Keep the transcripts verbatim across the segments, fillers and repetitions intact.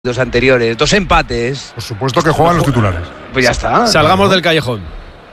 Dos anteriores, dos empates. Por supuesto que juegan los titulares. Pues ya está. Salgamos del callejón.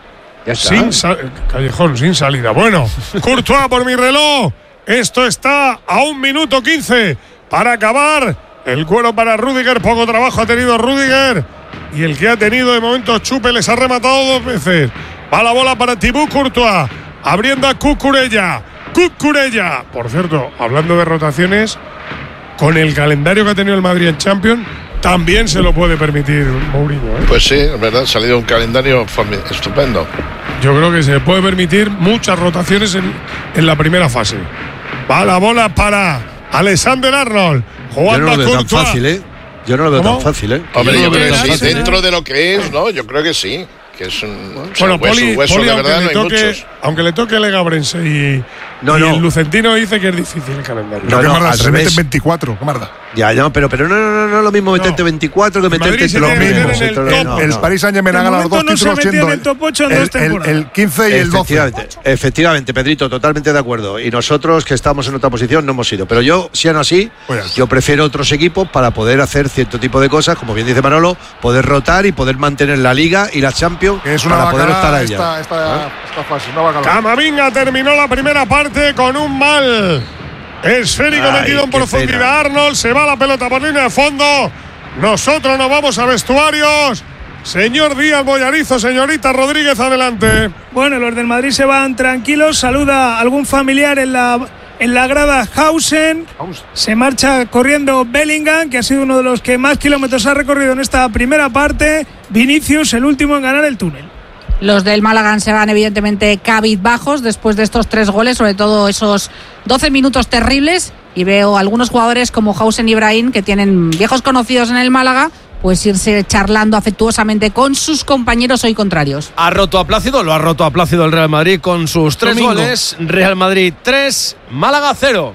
Ya está. Sin sal- callejón, sin salida. Bueno, Courtois por mi reloj. Esto está a un minuto quince para acabar. El cuero para Rüdiger. Poco trabajo ha tenido Rüdiger. Y el que ha tenido de momento Chupe les ha rematado dos veces. Va la bola para Thibaut Courtois. Abriendo a Cucurella. Cucurella. Por cierto, hablando de rotaciones, con el calendario que ha tenido el Madrid en Champions, también se lo puede permitir Mourinho, ¿eh? Pues sí, es verdad, ha salido un calendario formi- estupendo. Yo creo que se puede permitir muchas rotaciones en, en la primera fase. Va la bola para Alexander Arnold. Yo Jugando no lo a veo tan Courtois. fácil, ¿eh? Yo no lo veo ¿Cómo? tan fácil, ¿eh? Hombre, Yo yo no creo lo que veo sí, tan fácil, dentro de lo que es, ¿no? Yo creo que sí. Que es un. O sea, Bueno, hueso, Poli, hueso Poli, de aunque, verdad le no hay toque, muchos. aunque le toque Legabrense y, No, y no. el Lucentino dice que es difícil el calendario. No, ¿Qué no, marda? al Se revés. meten veinticuatro. ¿Qué marda? Ya, ya, pero, pero no, no, no, no es lo mismo meterte No. veinticuatro que El Madrid meterte se lo tiene que mismo. meter en el No, top. no, El no. Paris Saint-Germain De ha ganado los momento dos no se ha títulos metido siendo en el top ocho en el, dos temporadas. el, el quince y el doce. Efectivamente, efectivamente, Pedrito, totalmente de acuerdo. Y nosotros que estamos en otra posición no hemos ido. Pero yo, si aún así, Pues yo prefiero otros equipos para poder hacer cierto tipo de cosas, como bien dice Manolo, poder rotar y poder mantener la Liga y la Champions Que es una para poder estar bacala ahí. esta, esta, esta fase, una bacala. Camavinga terminó la primera parte con un mal esférico Ay, metido en qué profundidad. pena. Arnold se va la pelota por línea de fondo. Nosotros nos vamos a vestuarios. Señor Díaz Boyarizo, señorita Rodríguez, adelante. Bueno, los del Madrid se van tranquilos. Saluda a algún familiar en la, en la grada Hausen. Se marcha corriendo Bellingham, que ha sido uno de los que más kilómetros ha recorrido en esta primera parte. Vinicius, el último en ganar el túnel. Los del Málaga se van evidentemente cabizbajos después de estos tres goles, sobre todo esos doce minutos terribles. Y veo algunos jugadores como Hausen y Ibrahim, que tienen viejos conocidos en el Málaga, pues irse charlando afectuosamente con sus compañeros hoy contrarios. Ha roto a Plácido, lo ha roto a Plácido el Real Madrid con sus tres Domingo. goles. Real Madrid tres, Málaga cero.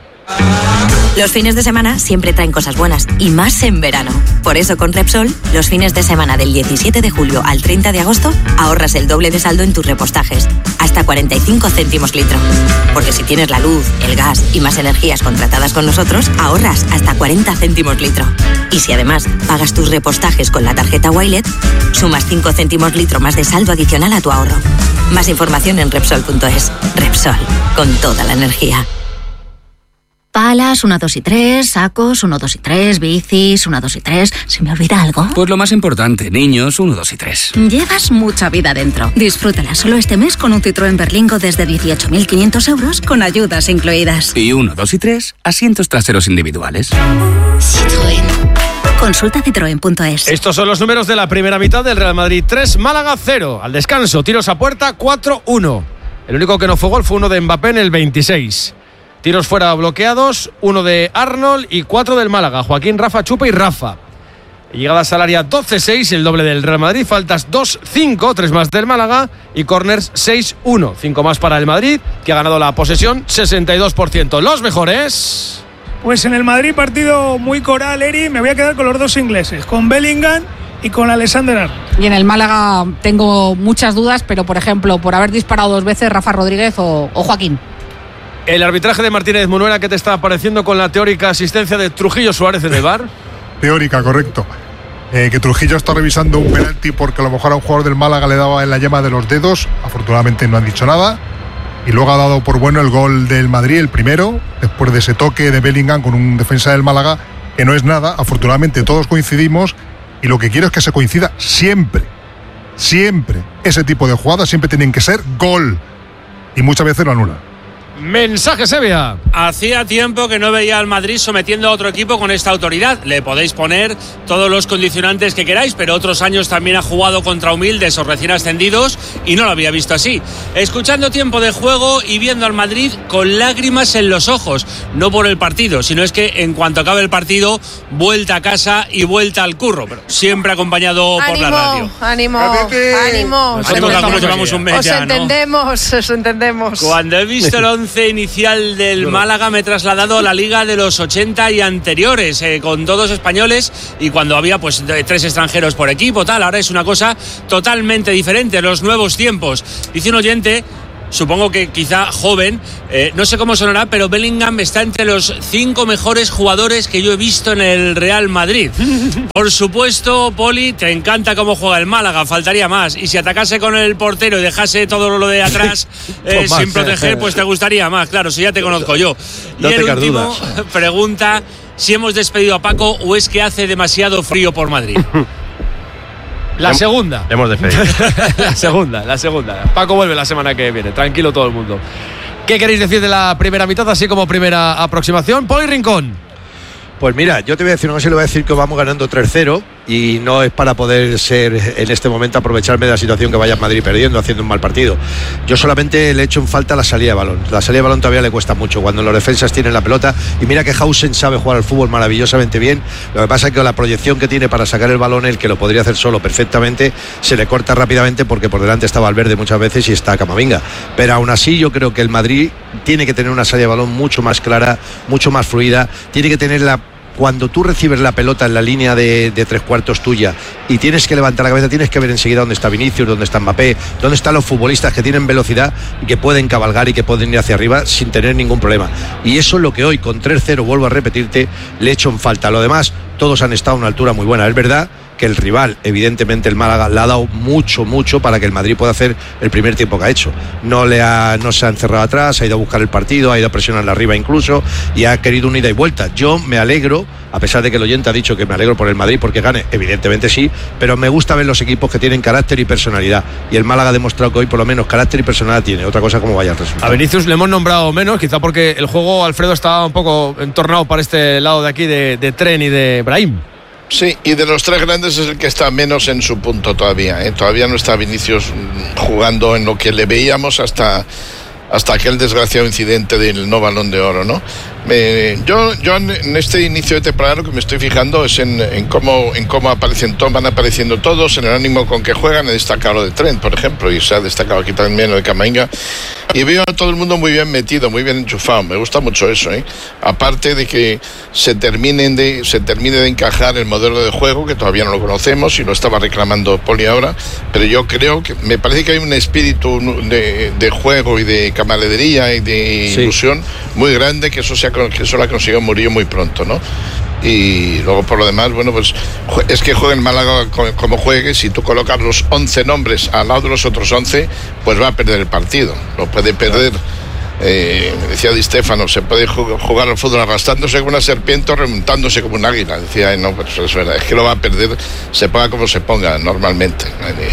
Los fines de semana siempre traen cosas buenas, y más en verano. Por eso con Repsol, los fines de semana del diecisiete de julio al treinta de agosto, ahorras el doble de saldo en tus repostajes, hasta cuarenta y cinco céntimos litro. Porque si tienes la luz, el gas y más energías contratadas con nosotros, ahorras hasta cuarenta céntimos litro. Y si además pagas tus repostajes con la tarjeta Wilet, sumas cinco céntimos litro más de saldo adicional a tu ahorro. Más información en Repsol punto es. Repsol, con toda la energía. Palas, uno, dos y tres, sacos, uno, dos y tres, bicis, uno, dos y tres. ¿Se me olvida algo? Pues lo más importante, niños, uno, dos y tres. Llevas mucha vida dentro. Disfrútala solo este mes con un Citroën Berlingo desde dieciocho mil quinientos euros con ayudas incluidas. Y uno, dos y tres, asientos traseros individuales. Citroën. Consulta citroen punto es. Estos son los números de la primera mitad del Real Madrid tres, Málaga cero. Al descanso, tiros a puerta cuatro uno. El único que no fue gol fue uno de Mbappé en el veintiséis. Tiros fuera bloqueados, uno de Arnold y cuatro del Málaga. Joaquín, Rafa, Chupa y Rafa. Llegadas al área doce seis, el doble del Real Madrid. Faltas dos cinco, tres más del Málaga. Y corners seis uno, cinco más para el Madrid, que ha ganado la posesión sesenta y dos por ciento. Los mejores. Pues en el Madrid partido muy coral, Eri. Me voy a quedar con los dos ingleses, con Bellingham y con Alexander Arnold. Y en el Málaga tengo muchas dudas, pero por ejemplo, por haber disparado dos veces Rafa Rodríguez o, o Joaquín. El arbitraje de Martínez Munuera, ¿qué te está pareciendo con la teórica asistencia de Trujillo Suárez en el V A R? Teórica, correcto. Eh, que Trujillo está revisando un penalti porque a lo mejor a un jugador del Málaga le daba en la yema de los dedos. Afortunadamente no han dicho nada. Y luego ha dado por bueno el gol del Madrid, el primero, después de ese toque de Bellingham con un defensa del Málaga, que no es nada. Afortunadamente todos coincidimos y lo que quiero es que se coincida siempre. Siempre. Ese tipo de jugadas siempre tienen que ser gol. Y muchas veces lo anulan. Mensaje Sevilla. Hacía tiempo que no veía al Madrid sometiendo a otro equipo con esta autoridad. Le podéis poner todos los condicionantes que queráis, pero otros años también ha jugado contra humildes o recién ascendidos y no lo había visto así. Escuchando tiempo de juego y viendo al Madrid con lágrimas en los ojos, no por el partido, sino es que en cuanto acabe el partido, vuelta a casa y vuelta al curro, pero siempre acompañado por la radio. Ánimo, ánimo. Nosotros algunos llevamos un mes Os ya, ¿no? entendemos, os entendemos. Cuando he visto el once inicial del Málaga me he trasladado a la Liga de los ochenta y anteriores, eh, con todos españoles, y cuando había pues tres extranjeros por equipo, tal. Ahora es una cosa totalmente diferente, los nuevos tiempos. Dice un oyente supongo que quizá joven, eh, no sé cómo sonará, pero Bellingham está entre los cinco mejores jugadores que yo he visto en el Real Madrid. Por supuesto, Poli, te encanta cómo juega el Málaga, faltaría más. Y si atacase con el portero y dejase todo lo de atrás eh, sin proteger, pues te gustaría más, claro, si ya te conozco yo. No y el tengas último dudas. pregunta si hemos despedido a Paco o es que hace demasiado frío por Madrid. La segunda. Hemos despedido. La segunda, la segunda. Paco vuelve la semana que viene, tranquilo todo el mundo. ¿Qué queréis decir de la primera mitad, así como primera aproximación? Poli Rincón. Pues mira, yo te voy a decir, no sé, le voy a decir que vamos ganando tres cero y no es para poder ser en este momento aprovecharme de la situación que vaya Madrid perdiendo, haciendo un mal partido. Yo solamente le he hecho en falta la salida de balón. La salida de balón todavía le cuesta mucho cuando los defensas tienen la pelota, y mira que Hausen sabe jugar al fútbol maravillosamente bien. Lo que pasa es que la proyección que tiene para sacar el balón, el que lo podría hacer solo perfectamente, se le corta rápidamente porque por delante está Valverde muchas veces y está Camavinga. Pero aún así yo creo que el Madrid tiene que tener una salida de balón mucho más clara, mucho más fluida, tiene que tener la... Cuando tú recibes la pelota en la línea de, de tres cuartos tuya y tienes que levantar la cabeza, tienes que ver enseguida dónde está Vinicius, dónde está Mbappé, dónde están los futbolistas que tienen velocidad y que pueden cabalgar y que pueden ir hacia arriba sin tener ningún problema. Y eso es lo que hoy, con tres cero, vuelvo a repetirte, le he hecho en falta. Lo demás, todos han estado a una altura muy buena. Es verdad que el rival, evidentemente el Málaga, le ha dado mucho, mucho para que el Madrid pueda hacer el primer tiempo que ha hecho. No, le ha, no se ha encerrado atrás, ha ido a buscar el partido, ha ido a presionarle arriba incluso y ha querido un ida y vuelta. Yo me alegro, a pesar de que el oyente ha dicho que me alegro por el Madrid porque gane, evidentemente sí, pero me gusta ver los equipos que tienen carácter y personalidad, y el Málaga ha demostrado que hoy por lo menos carácter y personalidad tiene. Otra cosa como vaya el resultado. A Vinicius le hemos nombrado menos, quizá porque el juego, Alfredo, está un poco entornado para este lado de aquí de, de Tren y de Brahim. Sí, y de los tres grandes es el que está menos en su punto todavía, ¿eh? Todavía no está Vinicius jugando en lo que le veíamos hasta, hasta aquel desgraciado incidente del no Balón de Oro, ¿no? Eh, yo, yo en este inicio de temporada lo que me estoy fijando es en, en cómo, en cómo aparecen todos, van apareciendo todos, en el ánimo con que juegan. He destacado lo de Trent, por ejemplo, y se ha destacado aquí también lo de Camavinga. Y veo a todo el mundo muy bien metido, muy bien enchufado. Me gusta mucho eso, ¿eh? Aparte de que se terminen de, se termine de encajar el modelo de juego, que todavía no lo conocemos y lo estaba reclamando Poli ahora, pero yo creo que me parece que hay un espíritu de, de juego y de camaradería y de sí. ilusión muy grande, que eso se ha que eso lo ha conseguido Murillo muy pronto, ¿no? Y luego por lo demás, bueno, pues es que juegue el Málaga como juegue. Si tú colocas los once nombres al lado de los otros once, pues va a perder el partido. Lo puede perder, eh, decía Di Stéfano, se puede jugar al fútbol arrastrándose como una serpiente o remontándose como un águila. Decía, no, pues es verdad, es que lo va a perder, se ponga como se ponga normalmente.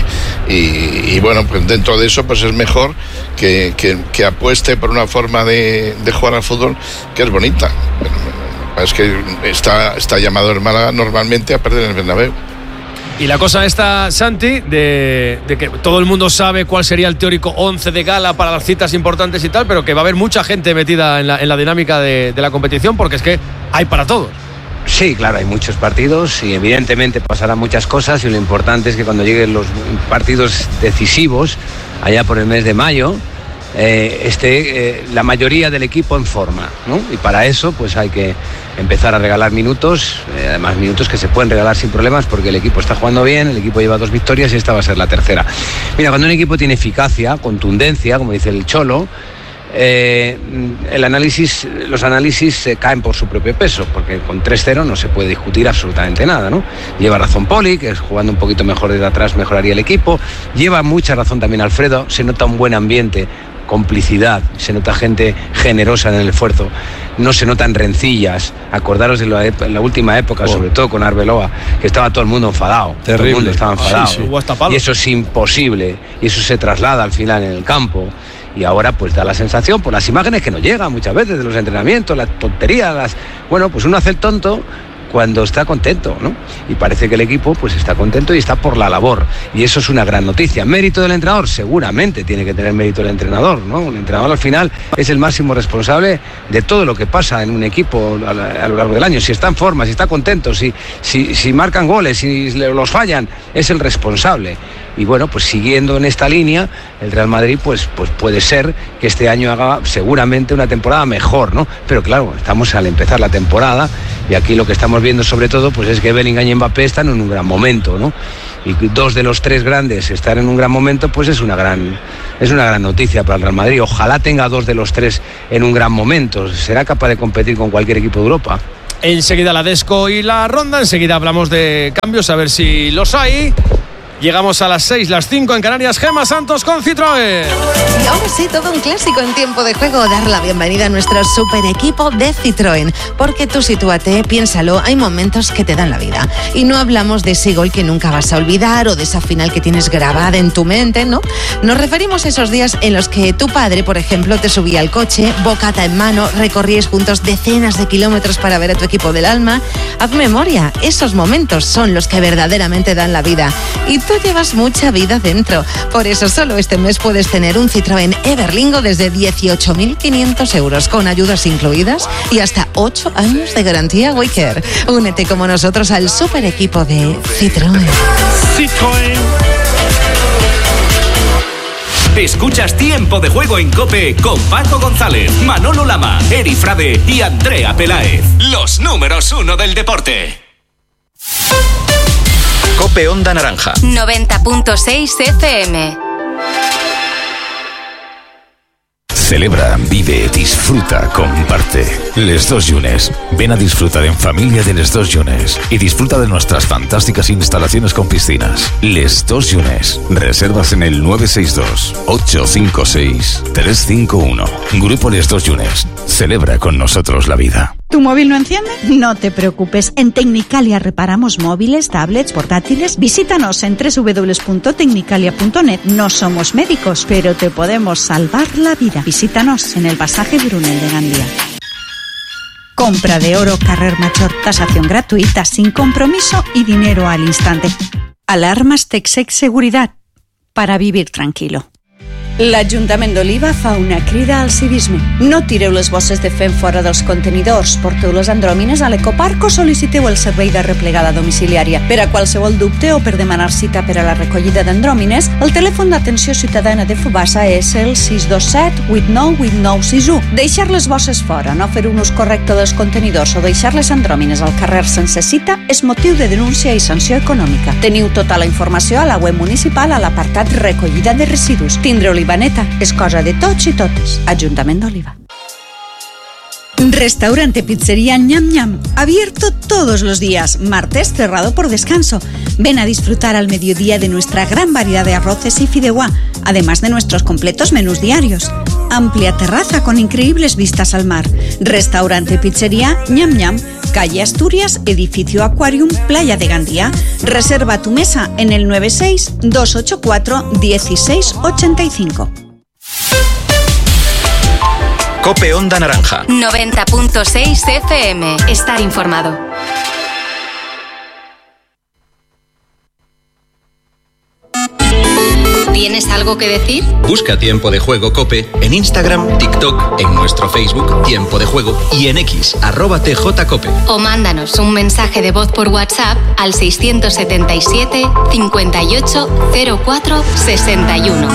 Y, y bueno, pues dentro de eso, pues es mejor que, que, que apueste por una forma de, de jugar al fútbol que es bonita. Es que está, está llamado el Málaga normalmente a perder en el Bernabéu. Y la cosa está, Santi, de, de que todo el mundo sabe cuál sería el teórico once de gala para las citas importantes y tal, pero que va a haber mucha gente metida en la, en la dinámica de, de la competición, porque es que hay para todos. Sí, claro, hay muchos partidos y evidentemente pasarán muchas cosas, y lo importante es que cuando lleguen los partidos decisivos, allá por el mes de mayo, eh, esté eh, la mayoría del equipo en forma, ¿no? Y para eso pues hay que empezar a regalar minutos, eh, además minutos que se pueden regalar sin problemas porque el equipo está jugando bien, el equipo lleva dos victorias y esta va a ser la tercera. Mira, cuando un equipo tiene eficacia, contundencia, como dice el Cholo, Eh, el análisis, los análisis se caen por su propio peso, porque con tres cero no se puede discutir absolutamente nada, ¿no? Lleva razón Poli, que jugando un poquito mejor desde atrás mejoraría el equipo. Lleva mucha razón también Alfredo, se nota un buen ambiente, complicidad, se nota gente generosa en el esfuerzo, no se notan rencillas. Acordaros de la, de la última época, oh. sobre todo con Arbeloa, que estaba todo el mundo enfadado. Terrible. Todo el mundo estaba enfadado. Sí, sí. Y eso es imposible, y eso se traslada al final en el campo. Y ahora pues da la sensación, por las imágenes que nos llegan muchas veces de los entrenamientos, las tonterías, las... bueno, pues uno hace el tonto cuando está contento, ¿no? Y parece que el equipo pues está contento y está por la labor, y eso es una gran noticia. ¿Mérito del entrenador? Seguramente tiene que tener mérito el entrenador, ¿no? El entrenador al final es el máximo responsable de todo lo que pasa en un equipo a, la, a lo largo del año. Si está en forma, si está contento, si, si, si marcan goles, si los fallan, es el responsable. Y bueno, pues siguiendo en esta línea, el Real Madrid pues, pues puede ser que este año haga seguramente una temporada mejor, ¿no? Pero claro, estamos al empezar la temporada Y aquí lo que estamos viendo sobre todo pues es que Bellingham y Mbappé están en un gran momento, ¿no? Y dos de los tres grandes estar en un gran momento, pues es una gran, es una gran noticia para el Real Madrid. Ojalá tenga dos de los tres en un gran momento. Será capaz de competir con cualquier equipo de Europa. Enseguida la Desco y la ronda, enseguida hablamos de cambios, a ver si los hay. Llegamos a las seis, las cinco en Canarias. Gemma Santos con Citroën. Y ahora sí, todo un clásico en tiempo de juego. Dar la bienvenida a nuestro super equipo de Citroën. Porque tú sitúate, piénsalo, hay momentos que te dan la vida. Y no hablamos de ese gol que nunca vas a olvidar o de esa final que tienes grabada en tu mente, ¿no? Nos referimos a esos días en los que tu padre, por ejemplo, te subía al coche, bocata en mano, recorríais juntos decenas de kilómetros para ver a tu equipo del alma. Haz memoria, esos momentos son los que verdaderamente dan la vida. Y tú llevas mucha vida dentro. Por eso solo este mes puedes tener un Citroën Everlingo desde dieciocho mil quinientos euros con ayudas incluidas y hasta ocho años de garantía Wicker. Únete como nosotros al super equipo de Citroën. Citroën. Escuchas Tiempo de Juego en COPE con Paco González, Manolo Lama, Eri Frade y Andrea Peláez. Los números uno del deporte. COPE Onda Naranja noventa punto seis F M. Celebra, vive, disfruta, comparte. Les Dos Llunes. Ven a disfrutar en familia de Les Dos Llunes y disfruta de nuestras fantásticas instalaciones con piscinas. Les Dos Llunes. Reservas en el nueve seis dos, ocho cinco seis, tres cinco uno. Grupo Les Dos Llunes. Celebra con nosotros la vida. ¿Tu móvil no enciende? No te preocupes. En Tecnicalia reparamos móviles, tablets, portátiles. Visítanos en doble u doble u doble u punto tecnicalia punto net. No somos médicos, pero te podemos salvar la vida. Visítanos en el pasaje Brunel de Gandía. Compra de oro Carrer Major. Tasación gratuita, sin compromiso y dinero al instante. Alarmas Texec Seguridad. Para vivir tranquilo. L'Ajuntament d'Oliva fa una crida al civisme. No tireu les bosses de fem fora dels contenidors, porteu les andròmines a l'ecoparc o sol·liciteu el servei de replegada domiciliària. Per a qualsevol dubte o per demanar cita per a la recollida d'andròmines, el telèfon d'atenció ciutadana de Fubassa és el sis dos set, vuit nou vuit nou sis u. Deixar les bosses fora, no fer un ús correcte dels contenidors o deixar les andròmines al carrer sense cita és motiu de denúncia i sanció econòmica. Teniu tota la informació a la web municipal a l'apartat recollida de residus. Tindre Olivaneta és cosa de tots i totes. Ajuntament d'Oliva. Restaurante Pizzería Ñam Ñam, abierto todos los días, martes cerrado por descanso. Ven a disfrutar al mediodía de nuestra gran variedad de arroces y fideuá, además de nuestros completos menús diarios. Amplia terraza con increíbles vistas al mar. Restaurante Pizzería Ñam Ñam, calle Asturias, edificio Aquarium, Playa de Gandía. Reserva tu mesa en el nueve seis dos ocho cuatro uno seis ocho cinco. COPE Onda Naranja noventa punto seis F M. Estar informado. ¿Tienes algo que decir? Busca Tiempo de Juego COPE en Instagram, TikTok, en nuestro Facebook Tiempo de Juego y en X, arroba tjcope. O mándanos un mensaje de voz por WhatsApp al seiscientos setenta y siete, cincuenta y ocho, cero cuatro, sesenta y uno.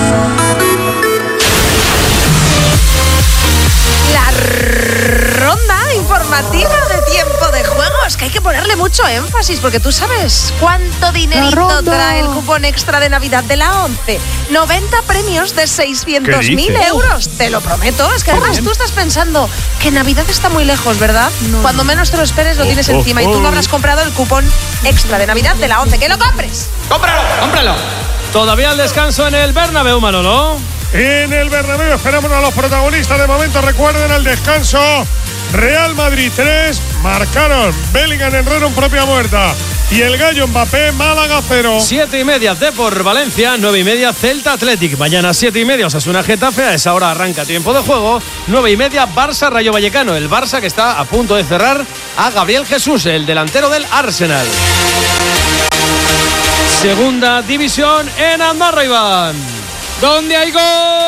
La ronda informativa de Tiempo de Juego. Es que hay que ponerle mucho énfasis porque tú sabes cuánto dinerito trae el cupón extra de Navidad de la ONCE. noventa premios de seiscientos mil euros. Te lo prometo. Es que además tú estás pensando que Navidad está muy lejos, ¿verdad? No. Cuando menos te lo esperes lo oh, tienes oh, encima oh. y tú no habrás comprado el cupón extra de Navidad de la ONCE. ¡Que lo compres! ¡Cómpralo! ¡Cómpralo! Todavía el descanso en el Bernabéu, Manolo. En el Bernabéu esperamos a los protagonistas. De momento recuerden el descanso. Real Madrid tres, marcaron Bellingham, Herrera en propia muerta y el gallo Mbappé, Málaga cero. Siete y media Depor Valencia, nueve y media Celta Athletic. Mañana siete y media Osasuna Getafe, a esa hora arranca Tiempo de Juego. Nueve y media Barça Rayo Vallecano, el Barça que está a punto de cerrar a Gabriel Jesús, el delantero del Arsenal. Segunda división en Andorra, Iván, donde hay gol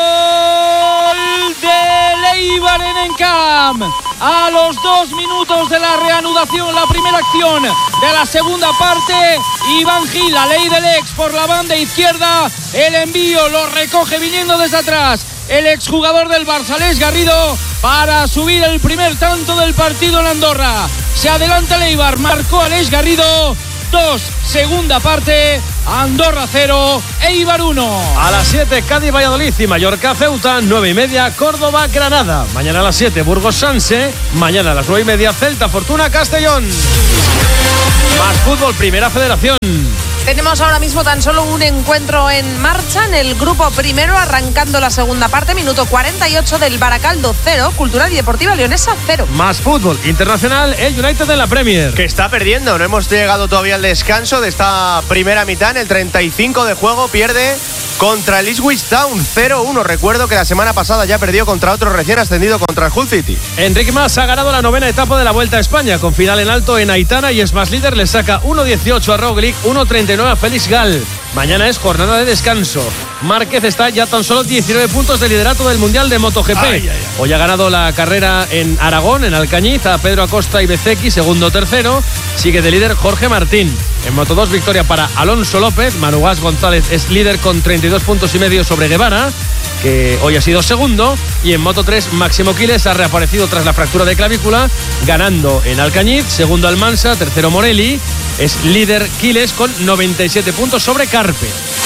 de Eibar en Encamp. A los dos minutos de la reanudación, la primera acción de la segunda parte, Iván Gil, la ley del ex por la banda izquierda, el envío lo recoge viniendo desde atrás el exjugador del Barça, Alex Garrido, para subir el primer tanto del partido en Andorra. Se adelanta el Eibar, marcó Aleix Garrido. dos, segunda parte, Andorra cero, Eibar uno. A las siete, Cádiz Valladolid y Mallorca Ceuta, nueve y media, Córdoba Granada. Mañana a las siete, Burgos Sanse. Mañana a las nueve y media, Celta Fortuna Castellón. Más fútbol, Primera Federación. Tenemos ahora mismo tan solo un encuentro en marcha en el grupo primero, arrancando la segunda parte, minuto cuarenta y ocho del Baracaldo cero, Cultural y Deportiva Leonesa cero. Más fútbol internacional, el United en la Premier. Que está perdiendo, no hemos llegado todavía al descanso de esta primera mitad. En el treinta y cinco de juego pierde contra el Ipswich Town cero uno. Recuerdo que la semana pasada ya perdió contra otro recién ascendido, contra el Hull City. Enrique Mas ha ganado la novena etapa de la Vuelta a España, con final en alto en Aitana, y es más líder, le saca uno dieciocho a Roglic, uno treinta y nueve a Félix Gal. Mañana es jornada de descanso. Márquez está ya tan solo diecinueve puntos de liderato del Mundial de MotoGP. Ay, ay, ay. Hoy ha ganado la carrera en Aragón, en Alcañiz, a Pedro Acosta y Bezeki, segundo, tercero. Sigue de líder Jorge Martín. En Moto dos, victoria para Alonso López. Manu Gas González es líder con treinta y dos puntos y medio sobre Guevara, que hoy ha sido segundo. Y en Moto tres, Máximo Quiles ha reaparecido tras la fractura de clavícula, ganando en Alcañiz. Segundo Almansa, tercero Morelli. Es líder Quiles con noventa y siete puntos sobre Carpe.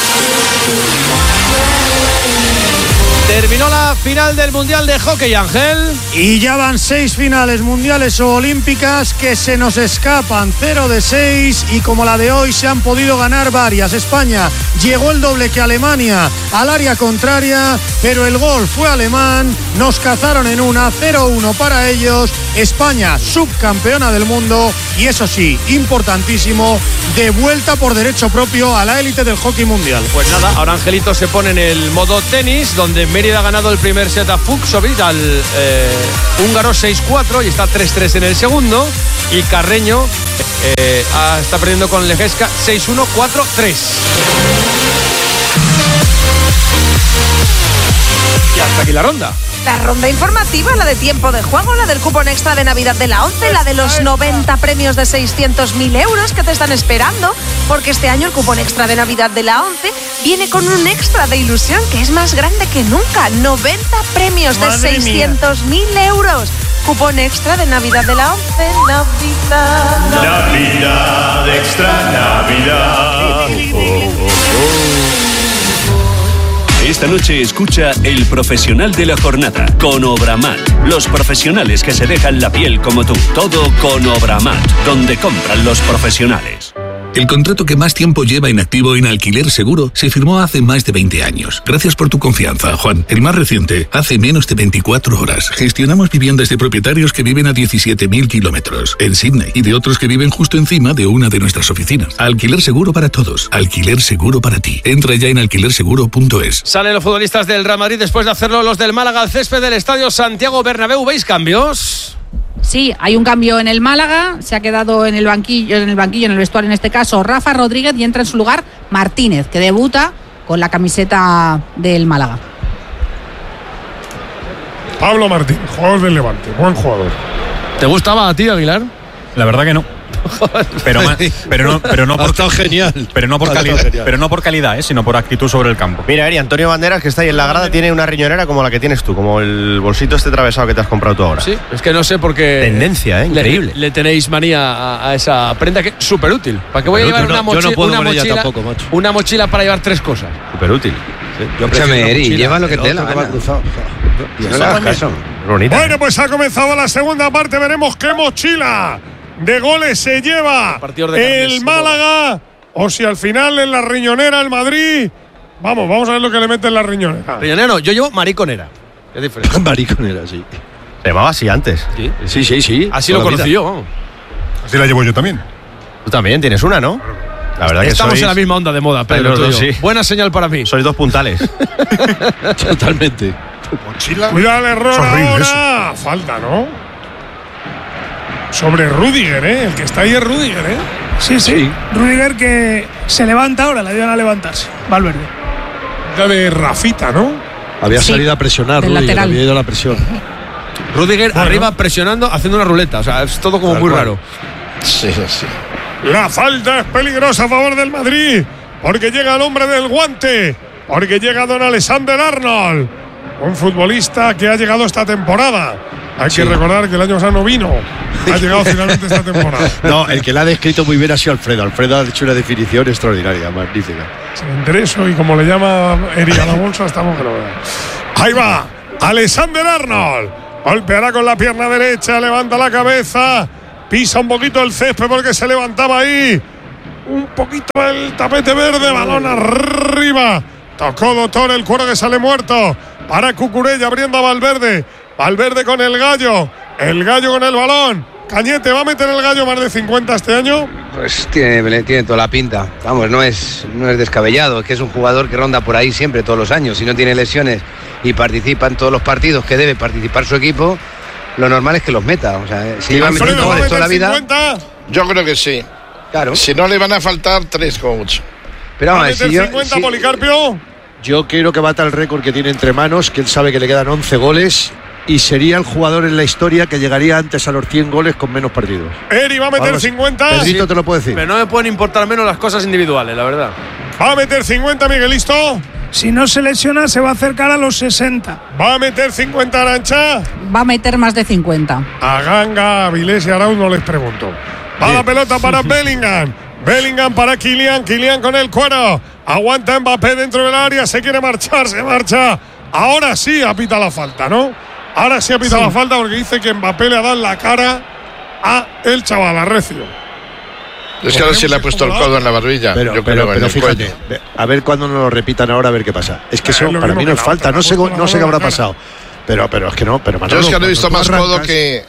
Terminó la final del Mundial de Hockey, Ángel. Y ya van seis finales mundiales o olímpicas que se nos escapan, cero de seis, y como la de hoy se han podido ganar varias. España llegó el doble que Alemania al área contraria, pero el gol fue alemán, nos cazaron en una, cero uno para ellos. España subcampeona del mundo y, eso sí, importantísimo, de vuelta por derecho propio a la élite del hockey mundial. Pues nada, ahora Angelito se pone en el modo tenis, donde Mérida ha ganado el primer set a Fuxovic, al eh, húngaro seis cuatro, y está tres tres en el segundo. Y Carreño eh, ah, está perdiendo con Lejeska seis uno, cuatro tres. Y hasta aquí la ronda. La ronda informativa, la de tiempo de juego, la del cupón extra de Navidad de la ONCE, la de los noventa premios de seiscientos mil euros que te están esperando, porque este año el cupón extra de Navidad de la ONCE viene con un extra de ilusión que es más grande que nunca. noventa premios de seiscientos mil euros. Cupón extra de Navidad de la ONCE. Navidad. Navidad, extra Navidad. Oh, oh, oh. Esta noche escucha El Profesional de la Jornada con Obramat. Los profesionales que se dejan la piel como tú. Todo con Obramat, donde compran los profesionales. El contrato que más tiempo lleva inactivo en Alquiler Seguro se firmó hace más de veinte años. Gracias por tu confianza, Juan. El más reciente, hace menos de veinticuatro horas. Gestionamos viviendas de propietarios que viven a diecisiete mil kilómetros en Sydney y de otros que viven justo encima de una de nuestras oficinas. Alquiler Seguro para todos. Alquiler Seguro para ti. Entra ya en alquiler seguro punto es. Salen los futbolistas del Real Madrid después de hacerlo los del Málaga al césped del Estadio Santiago Bernabéu. ¿Veis cambios? Sí, hay un cambio en el Málaga, se ha quedado en el banquillo, en el banquillo, en el vestuario en este caso, Rafa Rodríguez, y entra en su lugar Martínez, que debuta con la camiseta del Málaga. Pablo Martín, jugador del Levante, buen jugador. ¿Te gustaba a ti, Aguilar? La verdad que no. Pero, pero no, pero no por genial. Pero no por calidad, pero no por calidad, ¿eh? Sino por actitud sobre el campo. Mira, Eri, Antonio Banderas, que está ahí en la grada, tiene una riñonera como la que tienes tú, como el bolsito este atravesado que te has comprado tú ahora. Sí, es que no sé por qué. Tendencia, ¿eh? Increíble. Le, le tenéis manía a, a esa prenda que es súper útil. ¿Para qué voy a llevar una, no, mochi no una mochila? Tampoco, macho. Una mochila para llevar tres cosas. Súper útil. Sí, yo Escúchame, Eri, lleva lo que te la gana. No le hagas caso. Bueno, pues ha comenzado la segunda parte, veremos qué mochila de goles se lleva el Málaga, o si al final en la riñonera el Madrid. Vamos, vamos a ver lo que le mete en la riñonera. Riñonera no, yo llevo mariconera. Es diferente. Mariconera, sí. Se llamaba así antes. Sí, sí, sí. sí. Así lo conocí yo. Vamos. Así la llevo yo también. Tú también tienes una, ¿no? La verdad Estamos que sois... en la misma onda de moda, pero dos, sí. Buena señal para mí. Sois dos puntales. Totalmente. Mochila. Cuidado el error ahora. Eso. Falta, ¿no? Sobre Rüdiger, ¿eh? El que está ahí es Rüdiger, ¿eh? Sí, sí, sí. Rüdiger que se levanta ahora, le ayudan a levantarse. Valverde. La de Rafita, ¿no? Había sí, salido a presionar, Rüdiger, había ido a la presión. Rüdiger bueno. arriba presionando, haciendo una ruleta. O sea, es todo como muy raro. Sí, sí. La falta es peligrosa a favor del Madrid, porque llega el hombre del guante, porque llega don Alexander Arnold, un futbolista que ha llegado esta temporada Hay Sí. que recordar que el año pasado no vino. Ha llegado finalmente esta temporada. No, el que la ha descrito muy bien ha sido Alfredo. Alfredo ha hecho una definición extraordinaria, magnífica. Entre eso y como le llama Eri a la bolsa, estamos que no vean. Ahí va, Alexander Arnold. Golpeará con la pierna derecha, levanta la cabeza, pisa un poquito el césped porque se levantaba ahí. Un poquito el tapete verde, balón arriba. Tocó Doctor, el cuero que sale muerto. Para Cucurella, abriendo a Valverde. Valverde con el Gallo. El Gallo con el balón. Cañete, ¿va a meter el Gallo más de cincuenta este año? Pues tiene, tiene toda la pinta. Vamos, no es, no es descabellado. Es que es un jugador que ronda por ahí siempre, todos los años. Si no tiene lesiones y participa en todos los partidos que debe participar su equipo, lo normal es que los meta. O sea, si lleva metiendo goles toda la vida. cincuenta? Yo creo que sí. Claro. Si no le van a faltar tres como mucho. Pero ¿Va a vamos, meter si yo, cincuenta si- Policarpio? Yo quiero que bata el récord que tiene entre manos, que él sabe que le quedan once goles y sería el jugador en la historia que llegaría antes a los cien goles con menos partidos. Eri va a meter Vamos, cincuenta. Pedrito te lo puedo decir. Pero no me pueden importar menos las cosas individuales, la verdad. Va a meter cincuenta, Miguelisto. Si no se lesiona, se va a acercar a los sesenta. Va a meter cincuenta, Arancha. Va a meter más de cincuenta. A Ganga, Avilés y Arauz no les pregunto. Va la pelota para Bellingham. Bellingham para Kylian. Kylian con el cuero. Aguanta Mbappé dentro del área. Se quiere marchar, se marcha. Ahora sí apita la falta, ¿no? Ahora sí apita Sí. la falta porque dice que Mbappé le ha dado en la cara a el chaval, a Recio. Es que ahora sí le ha puesto el codo en la barbilla. Pero, yo pero, creo, en pero el fíjate, cuello. ve- a ver cuándo nos lo repitan ahora, a ver qué pasa. Es que Eh, eso lo para mismo mí que no es la falta, otra, no sé, la otra, no sé qué la habrá otra. pasado. Pero, pero es que no, pero Yo Manolo, es que no he visto cuando más tú codo arrancas- que.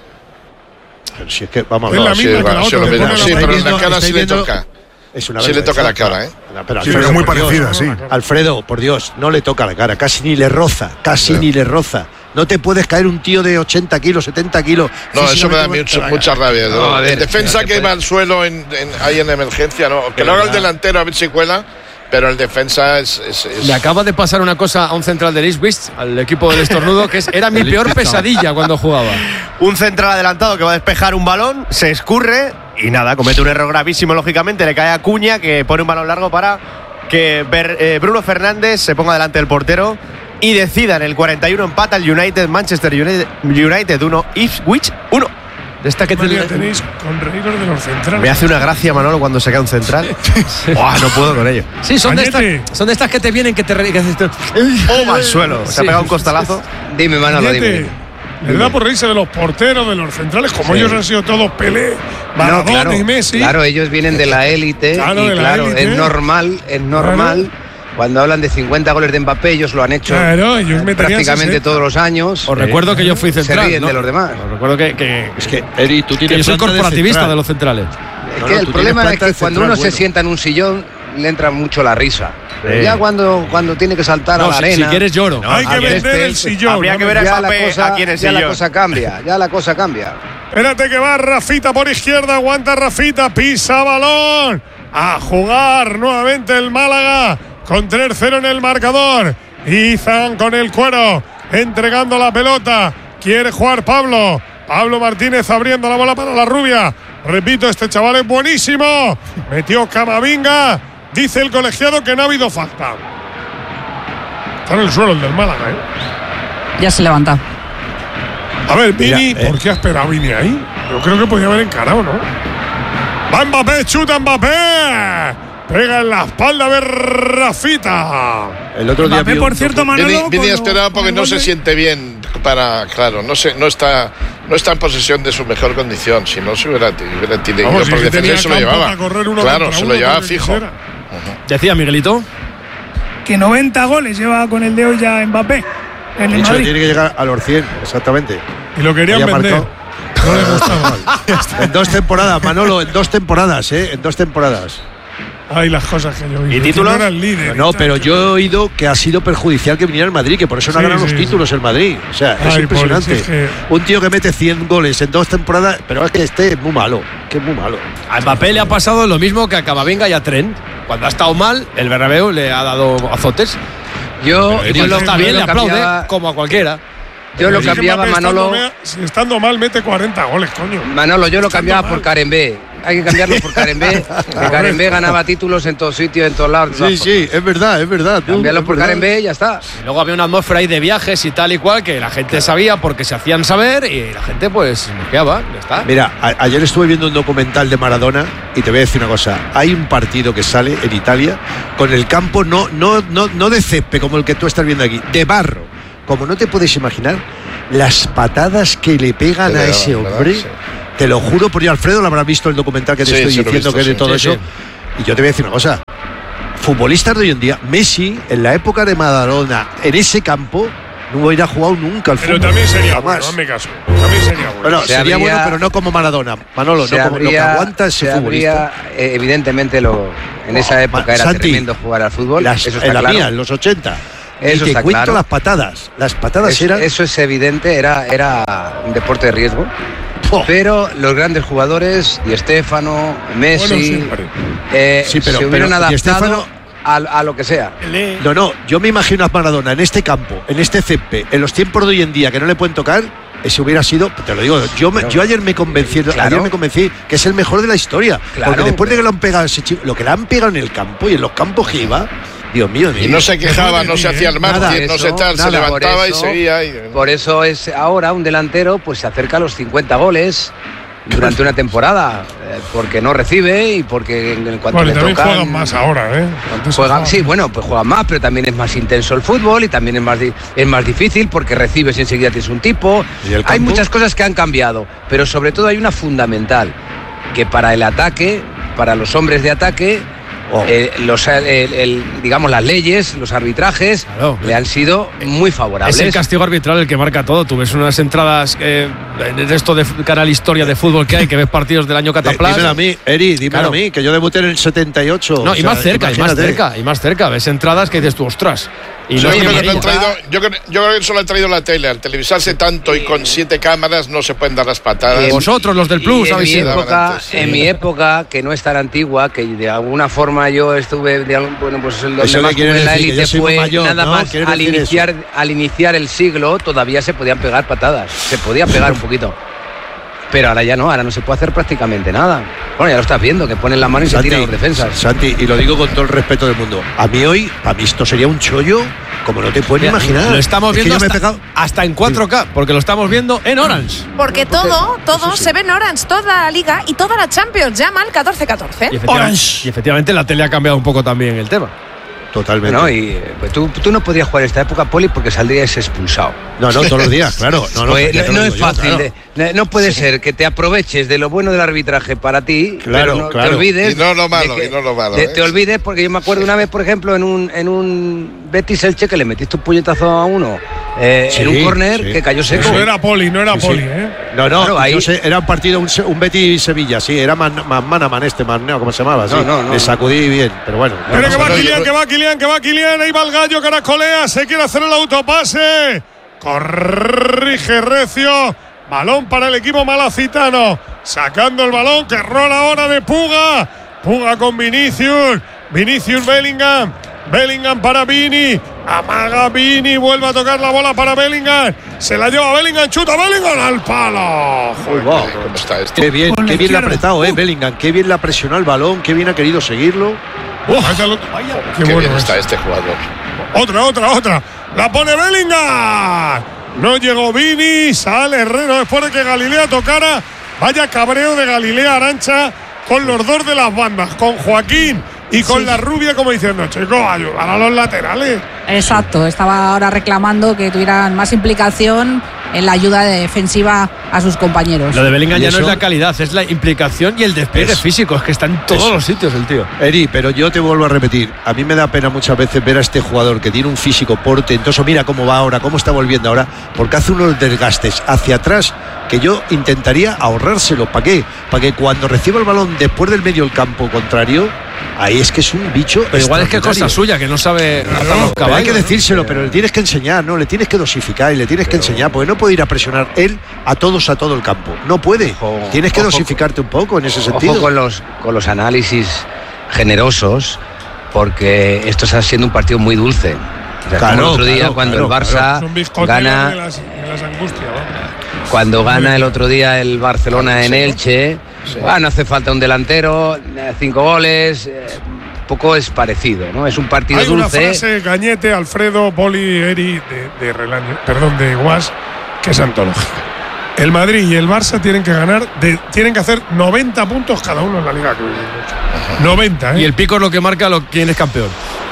Pero si es que, vamos a Es ver. la sí, misma que bueno, la sí, otra, lo le mismo. pone la Sí, otra. pero en la viendo- cara sí estáis le viendo- toca. Es una Sí le toca la vergüenza. cara, ¿eh? No, pero Sí, Alfredo, pero muy por Dios, parecida, sí. Alfredo, por Dios, no le toca la cara, casi ni le roza, casi Sí. ni le roza. No te puedes caer un tío de ochenta kilos, setenta kilos. No, eso me da físicamente mucho- mucha rabia. No, ¿no? a ver, En defensa no se que va puede. al suelo en, en- ahí en emergencia, no. Que lo haga el delantero a ver si cuela, pero el defensa es. es- es- Le acaba de pasar una cosa a un central del Ipswich, al equipo del estornudo, que es, era mi peor pesadilla cuando jugaba. Un central adelantado que va a despejar un balón, se escurre y nada, comete un error gravísimo, lógicamente. Le cae a Cuña, que pone un balón largo para que Ber- eh, Bruno Fernández se ponga delante del portero y decida en el cuarenta y uno empata el United, Manchester United, United uno, Ipswich uno. De esta que te- Manía tenéis con reíros de los centrales. Me hace una gracia, Manolo, cuando se cae un central. Buah, no puedo con ello. Sí, son de, Cañete. estas, son de estas que te vienen que te re- que haces tú- ¡Oh, al suelo! Se ha Sí. pegado un costalazo. Dime, Manolo, Cañete, dime. le da por reírse de los porteros, de los centrales, como Sí. ellos han sido todos Pelé, No, Maradona claro, y Messi. claro, ellos vienen de la élite Claro, y de la claro, élite. es normal, es normal. Cuando hablan de cincuenta goles de Mbappé, ellos lo han hecho Claro, ellos meterían prácticamente sesenta. todos los años. Os recuerdo que yo fui Se central. ríen ¿no? de los demás. Os recuerdo que, que, Es que, Eri, tú que tienes yo soy planta de corporativista central. de los centrales. Es No, que no, el tú problema tienes es planta que de cuando central uno se bueno. sienta en un sillón, le entra mucho la risa. Pero Sí. ya cuando, cuando tiene que saltar No, a la si, arena. si quieres lloro. Hay que al vender césped, el sillón. Habría que ver a ya la Mbappé cosa, aquí en el ya la sillón. cosa cambia, ya la cosa cambia. Espérate que va Rafita por izquierda, aguanta Rafita, pisa balón. A jugar nuevamente el Málaga con tres cero en el marcador. Izan con el cuero, entregando la pelota. Quiere jugar Pablo. Pablo Martínez abriendo la bola para la rubia. Repito, este chaval es buenísimo. Metió Camavinga. Dice el colegiado que no ha habido falta. Está en el suelo el del Málaga, ¿eh? Ya se levanta. A ver, Vini, Mira, eh. ¿por qué ha esperado Vini ahí? Yo creo que podía haber encarado, ¿no? Va Mbappé, chuta Mbappé. Pega en la espalda de Rafita. El otro día Mbappé, vi un por cierto, docu- Manolo, Vini, Vini con lo- esperaba porque con el no gol se de- siente bien para, claro, no se, no está, no está en posesión de su mejor condición. Si no se hubiera, hubiera tenido Vamos, por si es que defender, se lo tenía campo llevaba. para correr uno Claro, contra se uno, lo llevaba lo que fijo. quisiera. Decía Miguelito. Que noventa goles lleva con el de hoy ya Mbappé en De el hecho, Madrid. tiene que llegar a los cien, exactamente. Y lo querían Haya vender. marcado. No le gustaba. En dos temporadas, Manolo, en dos temporadas, ¿eh? En dos temporadas. Ay, las cosas que yo vi. ¿Y Que títulos? no era el líder. No, pero yo he oído que ha sido perjudicial que viniera el Madrid, que por eso no Sí, ha ganado sí, los títulos el Madrid. O sea, es Ay, impresionante. pobre, si es que- Un tío que mete cien goles en dos temporadas, pero es que este es muy malo, que es muy malo. A Mbappé le ha pasado lo mismo que a Camavinga y a Trent. Cuando ha estado mal, el Bernabéu le ha dado azotes. Yo, Y yo cuando lo- está yo bien, lo le aplaude, cambiaba- como a cualquiera. yo lo cambiaba, Manolo. Estando, estando mal, mete cuarenta goles, coño. Manolo, yo lo cambiaba por Karembé. Hay que cambiarlo por Karembé. Que Karembé ganaba títulos en todos sitios, en todos lados. Sí, sí, es verdad, es verdad. Cambiarlo por Karembé y ya está. Y luego había una atmósfera ahí de viajes y tal y cual que la gente sabía porque se hacían saber y la gente pues mosqueaba, ya está. Mira, a, ayer estuve viendo un documental de Maradona y te voy a decir una cosa. Hay un partido que sale en Italia con el campo no, no, no, no de césped como el que tú estás viendo aquí, de barro. Como no te puedes imaginar las patadas que le pegan de a verdad, ese hombre. verdad, sí. Te lo juro, por Alfredo lo habrás visto el documental que te Sí, estoy sí, lo he diciendo, visto, que es de sí. todo Sí, eso. sí. Y yo te voy a decir una cosa. Futbolistas de hoy en día, Messi, en la época de Maradona, en ese campo, no hubiera jugado nunca al fútbol. Pero también sería Jamás. bueno, hazme caso. También sería bueno. Bueno, Se sería habría- bueno, pero no como Maradona. Manolo, Se no como lo que habría- aguanta ese se futbolista. habría, eh, evidentemente, lo, en esa época era Santi, tremendo jugar al fútbol. Las- eso está en la claro. mía, en los ochenta. Eso y te está cuento claro. las patadas. Las patadas Es- eran. Eso es evidente, era, era un deporte de riesgo. Pero los grandes jugadores, Di Stéfano, Messi, Bueno, siempre. eh, Sí, pero- se hubieran pero Di adaptado Stéfano- a, a lo que sea. No, no, yo me imagino a Maradona en este campo, en este césped, en los tiempos de hoy en día que no le pueden tocar, ese hubiera sido, te lo digo, yo, me- yo ayer me convencí, Claro. ayer me convencí que es el mejor de la historia, Claro, porque después de pero- que lo han pegado, ese chico, lo que le han pegado en el campo y en los campos que iba, Dios mío, Y no se quejaba, no se hacía el mártir, no se tal, se nada, por levantaba y eso- seguía. Y... Por eso es ahora un delantero pues se acerca a los cincuenta goles durante una temporada, eh, porque no recibe y porque en cuanto Bueno, le también tocan, juegan más ahora, ¿eh? Antes juegan, jugaban- sí, bueno, pues juegan más, pero también es más intenso el fútbol y también es más, di- es más difícil porque recibes y enseguida tienes un tipo. ¿Y el Hay campo? muchas cosas que han cambiado, pero sobre todo hay una fundamental, que para el ataque, para los hombres de ataque, eh, los, el- el- digamos las leyes, los arbitrajes Claro. le han sido muy favorables. Es el castigo arbitral el que marca todo. Tú ves unas entradas eh, en esto de cara a la historia de fútbol que hay, que ves partidos del año Eh, Cataplas. dímelo a mí, Eri, dímelo Claro. a mí, que yo debuté en el setenta y ocho. No, o y sea, más cerca, y más imagínate. cerca, y más cerca. Ves entradas que dices tú, ostras. Y Yo no es creo ni que lo han amarilla. traído- yo creo- yo creo que eso lo ha traído la tele. Al televisarse tanto y con siete cámaras no se pueden dar las patadas. Y en- Vosotros, los del y Plus, en habéis mi sido. época, antes, sí. en mi época, que no es tan antigua, que de alguna forma yo estuve, de algún- bueno, pues el donde ¿Eso qué más quiere jugué en la decir? Que yo élite soy muy fue mayor, nada ¿no? más ¿Quieres al decir iniciar, al iniciar el siglo, todavía se podían pegar patadas, se podía pegar un poquito. Pero ahora ya no, ahora no se puede hacer prácticamente nada. Bueno, ya lo estás viendo, que ponen la mano y se tiran los defensas. Santi, y lo digo con todo el respeto del mundo. A mí hoy, a mí esto sería un chollo como no te puedes Mira, imaginar. Lo estamos Es que viendo yo me he hasta, pegado- hasta en cuatro K, porque lo estamos viendo en Orange. Porque todo, todo se ve en Orange, toda la liga y toda la Champions. Llama al catorce catorce. Y efectivamente, y efectivamente la tele ha cambiado un poco también el tema. Totalmente. No, y eh, pues tú, tú no podías jugar esta época, Poli, porque saldrías expulsado. No, no, todos los días, claro. No, no, Pues ya te no, lo no digo es yo, fácil. claro. de- no puede ser que te aproveches de lo bueno del arbitraje para ti, Claro, pero no claro. te olvides. Y no lo malo, de que- y no lo malo, de- ¿eh? Te olvides, porque yo me acuerdo una vez, por ejemplo, en un, en un Betis Elche que le metiste un puñetazo a uno eh, Sí, en un córner sí. que cayó seco. Eso era Poli, no era Sí, sí. Poli, ¿eh? No, no, Claro, ahí- yo sé, era un partido, un, se- un Betis-Sevilla, sí, era man, man, man a man este, man, no, ¿cómo se llamaba? Sí, No, no, no. le sacudí bien, pero bueno. Espera que va no, Kylian, yo- que va Kylian, que va Kylian. Ahí va el gallo, caracolea. Se quiere hacer el autopase. Corrige Recio. Balón para el equipo malacitano. Sacando el balón que rola ahora de Puga. Puga con Vinicius. Vinicius Bellingham. Bellingham para Vini. Amaga Vini. Vuelve a tocar la bola para Bellingham. Se la lleva Bellingham. Chuta Bellingham al palo. ¿Cómo está esto? Qué bien, Con la qué bien le ha izquierda. apretado, eh, Bellingham, qué bien le ha presionado el balón, qué bien ha querido seguirlo. Uf, qué Qué bueno bien es. está este jugador. Otra, otra, otra. La pone Bellingham. No llegó Vini. Sale Herrero después de que Galilea tocara. Vaya cabreo de Galilea Arancha con los dos de las bandas. Con Joaquín y con Sí. la rubia como diciendo, chicos, ayudar a los laterales. Exacto, estaba ahora reclamando que tuvieran más implicación en la ayuda defensiva a sus compañeros. Lo de Bellingham ¿Y ya no eso? es la calidad, es la implicación y el despliegue Eso. físico. Es que está en todos Eso. los sitios el tío. Eri, pero yo te vuelvo a repetir, a mí me da pena muchas veces ver a este jugador que tiene un físico portentoso, mira cómo va ahora, cómo está volviendo ahora, porque hace unos desgastes hacia atrás que yo intentaría ahorrárselo. ¿Para qué? Para que cuando reciba el balón después del medio del campo contrario, ahí es que es un bicho. Pero igual es que es cosa extraordinario. suya, que no sabe atar los Pero hay caballos. que decírselo, pero le tienes que enseñar, ¿no? Le tienes que dosificar y le tienes que enseñar, porque no puede ir a presionar él a todos a todo el campo. No puede. Ojo, tienes que ojo, dosificarte un poco en ese sentido. Ojo con los, con los análisis generosos, porque esto está siendo un partido muy dulce. O sea, Claro, como el otro día claro, cuando claro, el Barça Es un bizcochero gana, de las, de las angustias, ¿no? cuando gana el otro día el Barcelona en Elche, ah, no hace falta un delantero, eh, cinco goles, eh, poco es parecido, ¿no? Es un partido Hay una dulce. frase, Cañete, Alfredo, Poli, Eri, de, de Relaño, perdón, de Guas, que es antológica. El Madrid y el Barça tienen que ganar, de, tienen que hacer noventa puntos cada uno en la Liga. noventa, ¿eh? Y el pico es lo que marca lo, quién es campeón.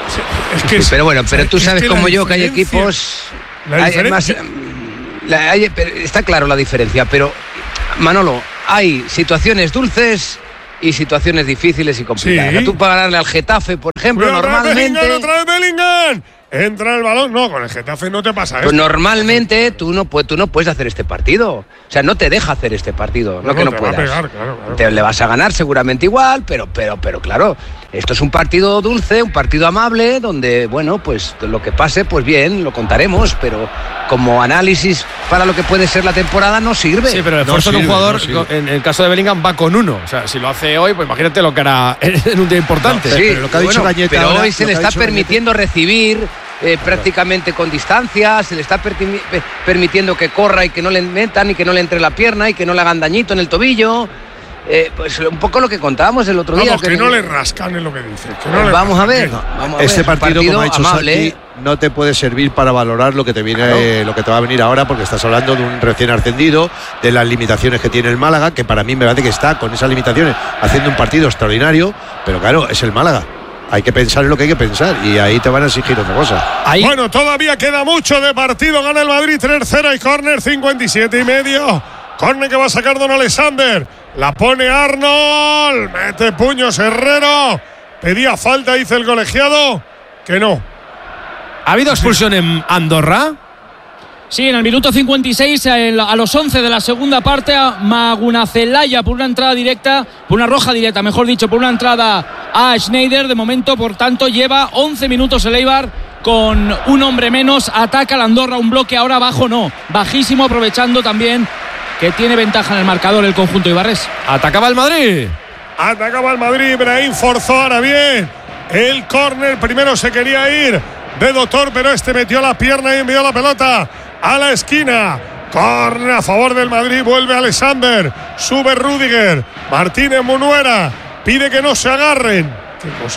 Es que Sí, pero bueno, pero tú es sabes que la como yo que hay diferencia- equipos. la hay diferencia- más, la- hay- pero está claro la diferencia, pero Manolo, hay situaciones dulces y situaciones difíciles y complicadas. Sí. Tú para ganarle al Getafe, por ejemplo, Cuidado, otra vez normalmente. Bellingham, otra vez Bellingham. Entra el balón. No, con el Getafe no te pasa Pues eso. normalmente tú no, puedes, tú no puedes hacer este partido. O sea, no te deja hacer este partido. No, No, que no, no te va a puedas. pegar, claro, claro. Te le vas a ganar seguramente igual, pero, pero, pero claro, esto es un partido dulce, un partido amable, donde, bueno, pues lo que pase, pues bien, lo contaremos, pero como análisis para lo que puede ser la temporada no sirve. Sí, pero el No esfuerzo de un sirve, jugador, no sirve. en el caso de Bellingham, va con uno. O sea, si lo hace hoy, pues imagínate lo que hará en un día importante. Sí, pero lo que ha dicho bueno, Cañete pero ahora- hoy se lo le que ha está dicho permitiendo recibir eh, prácticamente con distancia, se le está pertimi- pe- permitiendo que corra y que no le metan y que no le entre la pierna y que no le hagan dañito en el tobillo. Eh, pues un poco lo que contábamos el otro día. Vamos, que no le rascan en lo que dice. Que no le Vamos a ver. rascan. Vamos a Este ver, un partido, como ha dicho amable. Santi, no te puede servir para valorar lo que te viene, Claro. eh, lo que te va a venir ahora, porque estás hablando de un recién ascendido, de las limitaciones que tiene el Málaga, que para mí me parece que está con esas limitaciones haciendo un partido extraordinario, pero claro, es el Málaga. Hay que pensar en lo que hay que pensar y ahí te van a exigir otra cosa. Ahí, Bueno, todavía queda mucho de partido. Gana el Madrid tres cero y córner cincuenta y siete y medio. Córner que va a sacar Don Alexander. La pone Arnold. Mete puños Herrero. Pedía falta, dice el colegiado. Que no. ¿ha habido expulsión en Andorra? Sí, en el minuto cincuenta y seis, a los once de la segunda parte, a Magunacelaya por una entrada directa, por una roja directa, mejor dicho, por una entrada a Schneider. De momento, por tanto, lleva once minutos el Eibar con un hombre menos. Ataca la Andorra, un bloque ahora bajo, no, bajísimo, aprovechando también que tiene ventaja en el marcador el conjunto ibarrés. Atacaba el Madrid. Atacaba el Madrid. Ibrahim forzó ahora bien el córner. Primero se quería ir de Doctor, pero este metió la pierna y envió la pelota a la esquina. Córner a favor del Madrid. Vuelve Alexander. Sube Rüdiger. Martínez Munuera. Pide que no se agarren. ¿Qué cosas?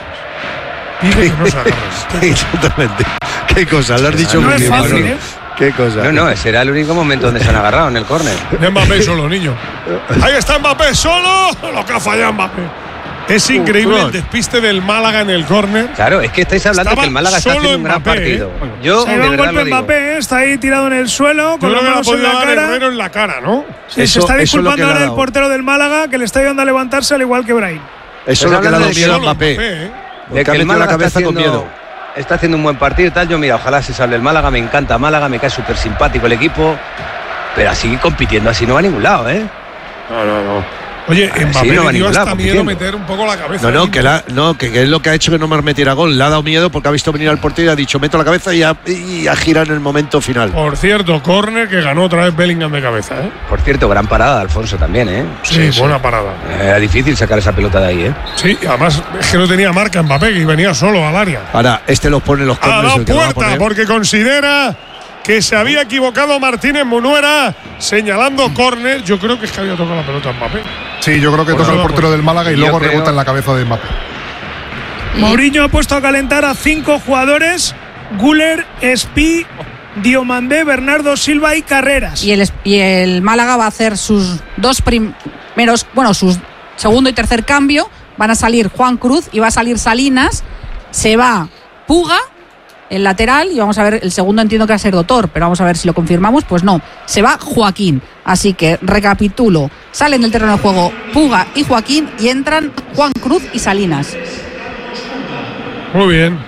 Pide que no se agarren. Exactamente. Qué cosa, lo has dicho No muy es bien, fácil, Manolo. ¿eh? Qué cosa. No, no, ese era el único momento donde se han agarrado en el córner. Mbappé solo, niño. Ahí está Mbappé solo. Lo que ha fallado Mbappé. Es increíble el despiste del Málaga en el córner. Claro, es que estáis hablando Estaba que el Málaga está solo haciendo un gran Mbappé, partido. ¿eh? Yo, Se de da un verdad golpe lo digo. Mbappé, ¿eh? Está ahí tirado en el suelo, Yo con creo las que le ha manos en podido la dar cara. Herrero en la cara, ¿no? Sí, Eso- se está eso es lo disculpando que le ha ahora el dado. portero del Málaga, que le está ayudando a levantarse al igual que Brahim. Eso es lo que le ha dado miedo a Mbappé. Mbappé, ¿eh? Porque De que ha el metido la Málaga cabeza está con haciendo, miedo. está haciendo un buen partido y tal. Yo, mira, ojalá se salve el Málaga. Me encanta Málaga, me cae súper simpático el equipo. Pero así compitiendo, así no va a ningún lado, ¿eh? No, no, no. Oye, Sí, Mbappé no va le a dio ningún hasta lado, miedo compitiendo. meter un poco la cabeza. No, no, ahí, que, la, no que, que es lo que ha hecho que no me metiera gol. Le ha dado miedo porque ha visto venir al portero y ha dicho meto la cabeza y ha, y ha girado en el momento final. Por cierto, córner que ganó otra vez Bellingham de cabeza, ¿eh? Por cierto, gran parada de Alfonso también, ¿eh? Sí, buena parada. Era difícil sacar esa pelota de ahí, ¿eh? Sí, además es que no tenía marca Mbappé y venía solo al área. Ahora, este los pone los Ha corners. dado el que lo va a puerta poner. porque considera que se había equivocado Martínez Munuera señalando córner. Yo creo que es que había tocado la pelota a Mbappé. Sí, yo creo que Pues toca el nada, portero pues. del Málaga y Yo luego creo- rebota en la cabeza de Mbappé. Mourinho ha puesto a calentar a cinco jugadores: Güler, Espí, Diomandé, Bernardo Silva y Carreras. Y el, y el Málaga va a hacer sus dos primeros, bueno, sus segundo y tercer cambio. Van a salir Juan Cruz y va a salir Salinas. Se va Puga, el lateral, y vamos a ver, el segundo entiendo que va a ser Doctor, pero vamos a ver si lo confirmamos. Pues no, se va Joaquín. Así que recapitulo: salen del terreno de juego Puga y Joaquín y entran Juan Cruz y Salinas. Muy bien.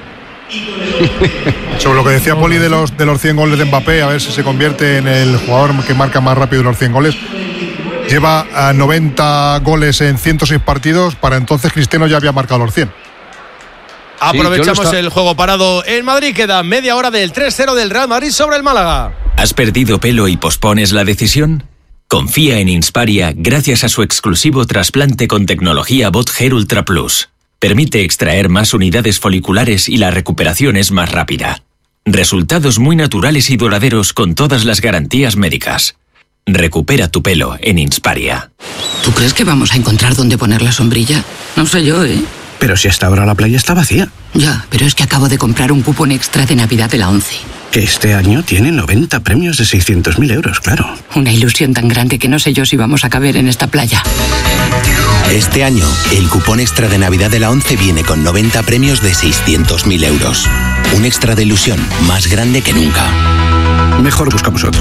Sobre lo que decía Poli de los, de los cien goles de Mbappé, a ver si se convierte en el jugador que marca más rápido los cien goles. Lleva a noventa goles en ciento seis partidos. Para entonces Cristiano ya había marcado los cien. Aprovechamos Sí, yo lo el juego parado en Madrid. Queda media hora del tres cero del Real Madrid sobre el Málaga. ¿Has perdido pelo y pospones la decisión? Confía en Insparia gracias a su exclusivo trasplante con tecnología BotHair Ultra Plus. Permite extraer más unidades foliculares y la recuperación es más rápida. Resultados muy naturales y duraderos con todas las garantías médicas. Recupera tu pelo en Insparia. ¿Tú crees que vamos a encontrar dónde poner la sombrilla? No sé yo, ¿eh? Pero si hasta ahora la playa está vacía. Ya, pero es que acabo de comprar un cupón extra de Navidad de la ONCE. Que este año tiene noventa premios de seiscientos mil euros, claro. Una ilusión tan grande que no sé yo si vamos a caber en esta playa. Este año, el cupón extra de Navidad de la ONCE viene con noventa premios de seiscientos mil euros. Un extra de ilusión más grande que nunca. Mejor buscamos otra.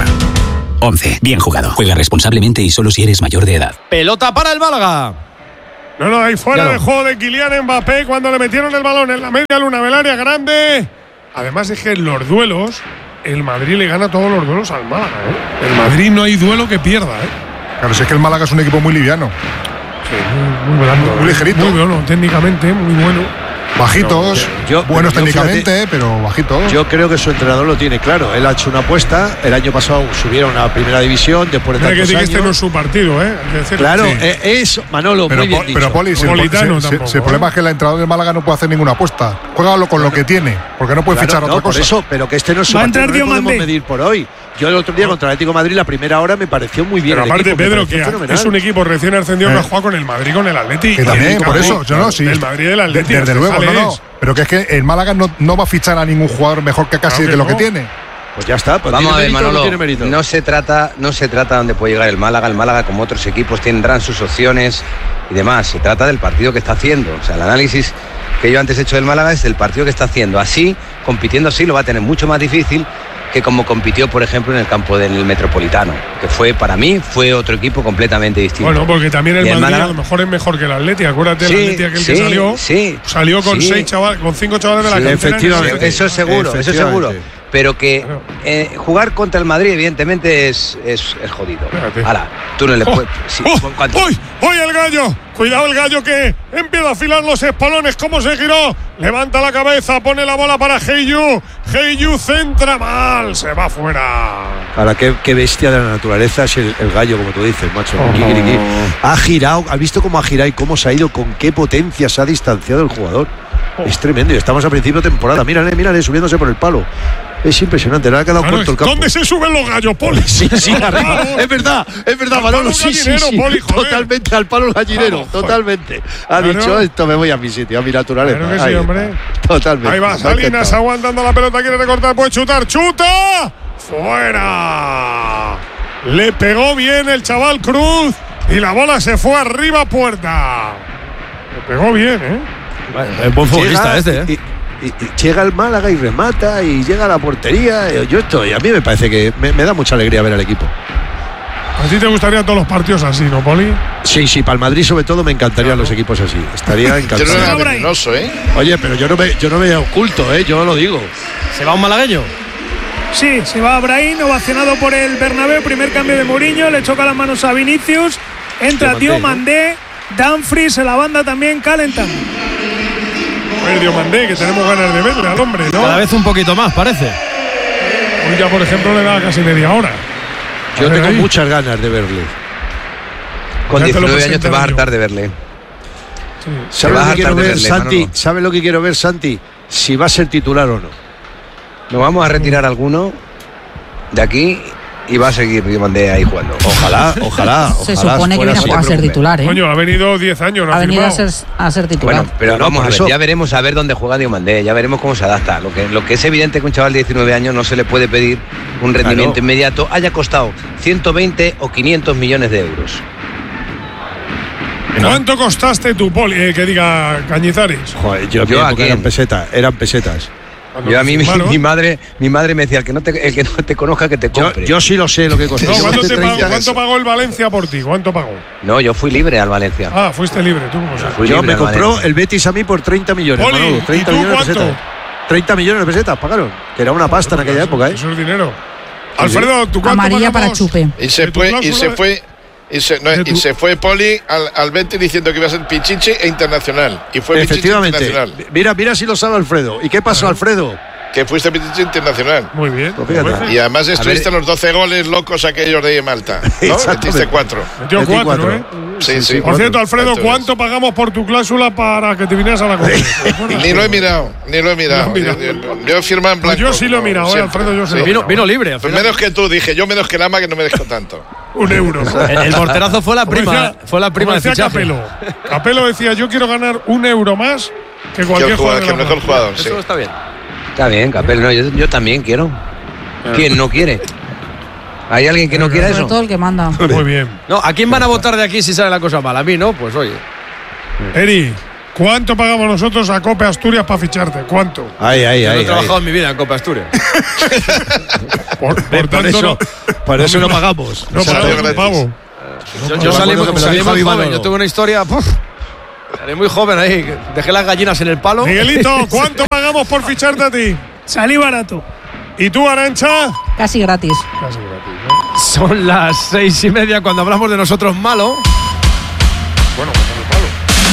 ONCE. Bien jugado. Juega responsablemente y solo si eres mayor de edad. Pelota para el Málaga. No, no, ahí fuera Claro. de juego de Kylian Mbappé cuando le metieron el balón en la media luna del área grande. Además es que en los duelos, el Madrid le gana todos los duelos al Málaga, ¿eh? El Madrid no hay duelo que pierda, ¿eh? Claro, si es que el Málaga es un equipo muy liviano. Sí, muy, muy blando. Muy ligerito. Muy bueno, técnicamente, muy bueno. Bajitos, Yo- buenos yo, técnicamente, fíjate, pero bajitos. Yo creo que su entrenador lo tiene claro. Él ha hecho una apuesta. El año pasado subieron a primera división después de Hay que tantos decir que años. este no es su partido, ¿eh? Hay que decirlo. Claro, Sí. eh, es Manolo, pero, muy bien Po- dicho. pero Poli, si el, Politano si- si- tampoco, si el problema ¿eh? es que el entrenador del Málaga no puede hacer ninguna apuesta. Juégalo con lo que tiene, porque no puede Claro, fichar no, otra por cosa. eso, pero que este no es su Va a partido, entrar no le podemos Diomandé. medir por hoy. Yo el otro día contra el Atlético de Madrid, la primera hora me pareció muy bien. Pero el aparte, equipo, me Pedro, pareció que fenomenal. es un equipo recién ascendido Eh. que ha jugado con el Madrid, con el Atleti. Que y también, el por campo eso, yo no, sí. del Madrid y del Atleti. De- desde no luego, no, sales. no. Pero que es que el Málaga no, no va a fichar a ningún jugador mejor que casi Claro que de lo no. que tiene. Pues ya está, pues Vamos a ¿tiene ver, mérito o no Manolo, tiene mérito? no se trata, no se trata de dónde puede llegar el Málaga. El Málaga, como otros equipos, tendrán sus opciones y demás. Se trata del partido que está haciendo. O sea, el análisis que yo antes he hecho del Málaga es del partido que está haciendo. Así, compitiendo así, lo va a tener mucho más difícil que como compitió, por ejemplo, en el campo del Metropolitano, que fue, para mí, fue otro equipo completamente distinto. Bueno, porque también el Y Madrid Málaga- a lo mejor es mejor que el Atleti. Acuérdate Sí, el Atleti aquel sí, que salió. sí, salió con sí. seis chavales, con cinco chavales de la Sí, cantera. efectivamente. en el- Eso es seguro, eso es seguro. Efectivamente. Pero que eh, jugar contra el Madrid, evidentemente, es, es, es jodido. Espérate. Ahora, tú no le ¡Oh! puedes. sí, ¡Oh! ¿con cuánto? ¡Uy! ¡Uy, el gallo! Cuidado el gallo que empieza a afilar los espalones. ¿Cómo se giró? Levanta la cabeza, pone la bola para Heiyu. Heiyu centra mal, se va fuera. Ahora, qué, qué bestia de la naturaleza es el, el gallo, como tú dices, macho. Oh. Kikiriki. Ha girado, has visto cómo ha girado y cómo se ha ido, con qué potencia se ha distanciado el jugador. Oh. Es tremendo. Y estamos a principio de temporada. Mírale, mírale, subiéndose por el palo. Es impresionante, le ha quedado Claro, corto el campo. ¿dónde se suben los gallos, Poli? Sí, sí, arriba. Claro. Es verdad, es verdad, Al Manolo. palo Sí, sí, gallinero, sí. Poli, joder. Totalmente al palo gallinero, Vamos, joder. totalmente. Ha Claro. dicho esto, me voy a mi sitio, a mi naturaleza. Claro que sí, Ahí está. hombre. Totalmente. Ahí va, Me ha Salinas encantado. aguantando la pelota, quiere recortar, puede chutar, ¡chuta! ¡Fuera! Le pegó bien el chaval Cruz y la bola se fue arriba puerta. Le pegó bien, ¿eh? Bueno, es buen futbolista Llega este, ¿eh? y- y- y llega el Málaga y remata y llega a la portería. Yo estoy, a mí me parece que me, me da mucha alegría ver al equipo. ¿A ti te gustaría todos los partidos así, no, Poli? Sí, sí, para el Madrid sobre todo me encantarían los equipos así. Estaría Yo no encantado. era venenoso, ¿eh? Oye, pero yo no me, yo no me oculto, ¿eh? Yo lo digo. ¿Se va un malagueño? Sí, se va Brahim, ovacionado por el Bernabéu. Primer cambio de Mourinho, le choca las manos a Vinicius. Entra Diomandé, Diomandé, Dumfries en la banda también calentan. El Diomandé, que tenemos ganas de verle al hombre, ¿no? Cada vez un poquito más, parece. Hoy ya, por ejemplo, le da casi media hora. Yo A ver, tengo ahí. muchas ganas de verle. Con Ya te lo diecinueve años te vas a presentaré yo. hartar de verle. ¿Sabes vas lo a que quiero hartar de ver, verle, Santi? Manolo. ¿Sabes lo que quiero ver, Santi? Si va a ser titular o no. Nos vamos a retirar alguno de aquí y va a seguir Diomandé ahí jugando. Ojalá, ojalá. Se ojalá supone que fuera viene así. a ser titular, ¿eh? Coño, ha venido diez años, no Ha venido a firmado. ser, a ser titular. Bueno, pero Bueno, vamos por a ver, eso. ya veremos a ver dónde juega Diomandé, ya veremos cómo se adapta. Lo que, lo que es evidente que un chaval de diecinueve años no se le puede pedir un rendimiento Claro. inmediato, haya costado ciento veinte o quinientos millones de euros. ¿Cuánto costaste tú, Poli? Eh, que diga Cañizares. Joder, yo, en mi Yo época aquí eran en- pesetas, eran pesetas. Cuando Yo a te mí mi, firmaron. mi madre, mi madre me decía el que no te, el que no te conozca que te Yo, compre. yo sí lo sé lo que costó. No, Yo ¿cuánto, costé te pagó, treinta. ¿Cuánto pagó el Valencia por ti? ¿Cuánto pagó? No, yo fui libre al Valencia. Ah, fuiste libre, tú. O sea, Fui Yo libre me al compró Valencia. el Betis a mí por treinta millones, Poli, Manolo, ¿y treinta tú millones de cuánto? pesetas. treinta millones de pesetas pagaron, que era una pasta en aquella época, ¿eh? Eso es dinero. Alfredo, ¿tú cuánto Amarilla para pagamos? Chupe. Y se ¿De tu fue, y cláusula? se fue, y se, no, ¿De y tu- se fue Poli al, al Betis diciendo que iba a ser Pichichi e internacional. Y fue Pichichi Efectivamente. internacional. Mira, mira si lo sabe Alfredo. ¿Y qué pasó, Alfredo? que fuiste Pichichi internacional. Muy bien. Pues y además estuviste en los doce goles locos aquellos de Malta, ¿no? Metiste cuatro. Metió cuatro, ¿eh? Sí, sí. Por cierto, Alfredo, ¿cuánto pagamos por tu cláusula para que te vinieras a la comida? Ni lo he mirado, ni lo he mirado. Yo, yo, yo he firmado en blanco. Pues yo sí lo he mirado, ¿eh, Alfredo? Yo sí. Sí. Vino, vino libre. Pues menos que tú, dije. Yo menos que Lama, que no merezco tanto. Un euro. El, el morterazo fue la prima. Decía, fue la prima de fichaje. Capello. Capello decía, yo quiero ganar un euro más que cualquier jugador. Que el mejor jugador, sí. Eso está bien. Está bien, Capello. No, yo, yo también quiero. ¿Quién no quiere? ¿Hay alguien que no quiera eso? Todo el que manda. Muy bien. No, ¿a quién van a votar de aquí si sale la cosa mal? A mí, ¿no? Pues oye. Eri, ¿cuánto pagamos nosotros a Cope Asturias para ficharte? ¿Cuánto? Ay, ay, yo ay. no he trabajado ay. en mi vida en Cope Asturias. por, por, por tanto, eso, no, por eso no pagamos. No pagamos un pavo. Yo, yo salí, muy, salí muy joven. Yo tuve una historia. Puf, salí muy joven ahí. Dejé las gallinas en el palo. Miguelito, ¿cuánto pagamos por ficharte a ti? Salí barato. ¿Y tú, Arantxa? Casi gratis. Casi gratis, ¿no? Son las seis y media cuando hablamos de nosotros malo. Bueno, pues el palo.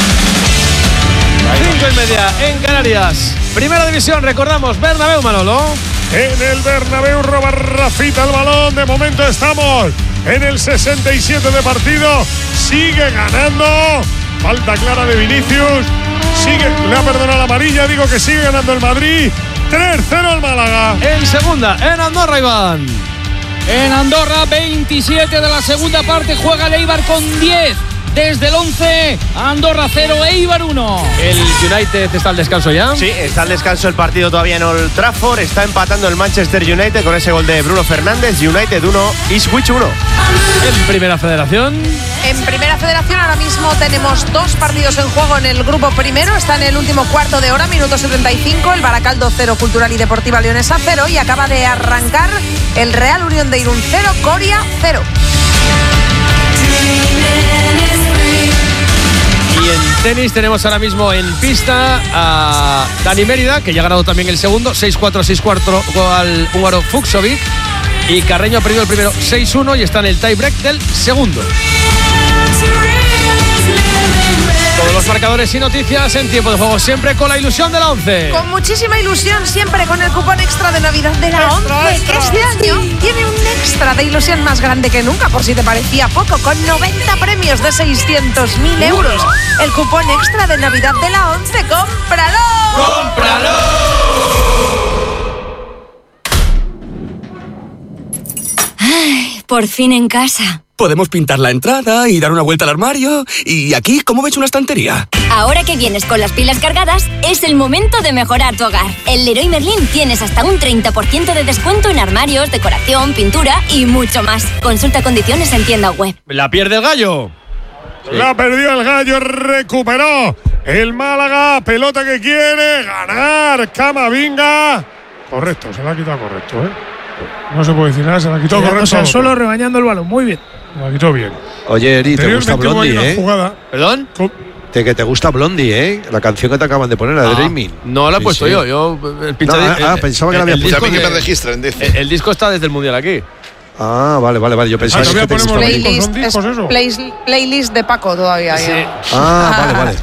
Cinco y media en Canarias. Primera división, recordamos, Bernabéu, Manolo. En el Bernabéu roba Rafita el balón. De momento estamos en el sesenta y siete de partido. Sigue ganando. Falta clara de Vinicius. Sigue, le ha perdonado la amarilla. Digo que sigue ganando el Madrid. tres cero al Málaga. En segunda, en Andorra, Iván. En Andorra, veintisiete de la segunda parte. Juega el Eibar con diez. Desde el once, Andorra cero, Eibar uno. El United está al descanso ya. Sí, está al descanso el partido todavía en Old Trafford. Está empatando el Manchester United con ese gol de Bruno Fernández. United uno, Ipswich uno. En Primera Federación. En Primera Federación ahora mismo tenemos dos partidos en juego en el grupo primero. Está en el último cuarto de hora, minuto setenta y cinco. El Baracaldo cero, Cultural y Deportiva Leonesa cero. Y acaba de arrancar el Real Unión de Irún cero, Coria cero. Y en tenis tenemos ahora mismo en pista a Dani Mérida, que ya ha ganado también el segundo, seis cuatro, seis cuatro al húngaro Fuxovic. Y Carreño ha perdido el primero seis uno y está en el tiebreak del segundo. Todos los marcadores y noticias en tiempo de juego, siempre con la ilusión de la once. Con muchísima ilusión, siempre con el cupón extra de Navidad de la once, que este año tiene un extra de ilusión más grande que nunca, por si te parecía poco, con noventa premios de seiscientos mil euros. El cupón extra de Navidad de la once, ¡cómpralo! ¡Cómpralo! Ay, por fin en casa. Podemos pintar la entrada y dar una vuelta al armario. Y aquí, ¿cómo ves una estantería? Ahora que vienes con las pilas cargadas, es el momento de mejorar tu hogar. En Leroy Merlin tienes hasta un treinta por ciento de descuento en armarios, decoración, pintura y mucho más. Consulta condiciones en tienda web. La pierde el Gallo. Sí. La perdió el Gallo, recuperó el Málaga. Pelota que quiere ganar. Camavinga. Correcto, se la ha quitado correcto, ¿eh? No se puede decir nada, se la quitó correcto. O sea, solo rebañando el balón, muy bien. Se la quitó bien. Oye, Eri, ¿te gusta Blondie, eh? Jugada. ¿Perdón? Te, que te gusta Blondie, ¿eh? La canción que te acaban de poner, la de ah, Dreaming. No la he sí, puesto sí. yo. yo el pincha, no, el, ah, pensaba que la había puesto. Que me registren, dice. El, el disco está desde el Mundial aquí. Ah, vale, vale, vale. Yo pensaba ah, que te gustaba. Playlist, discos, es playlist, playlist de Paco todavía. Sí. Ah, vale, vale.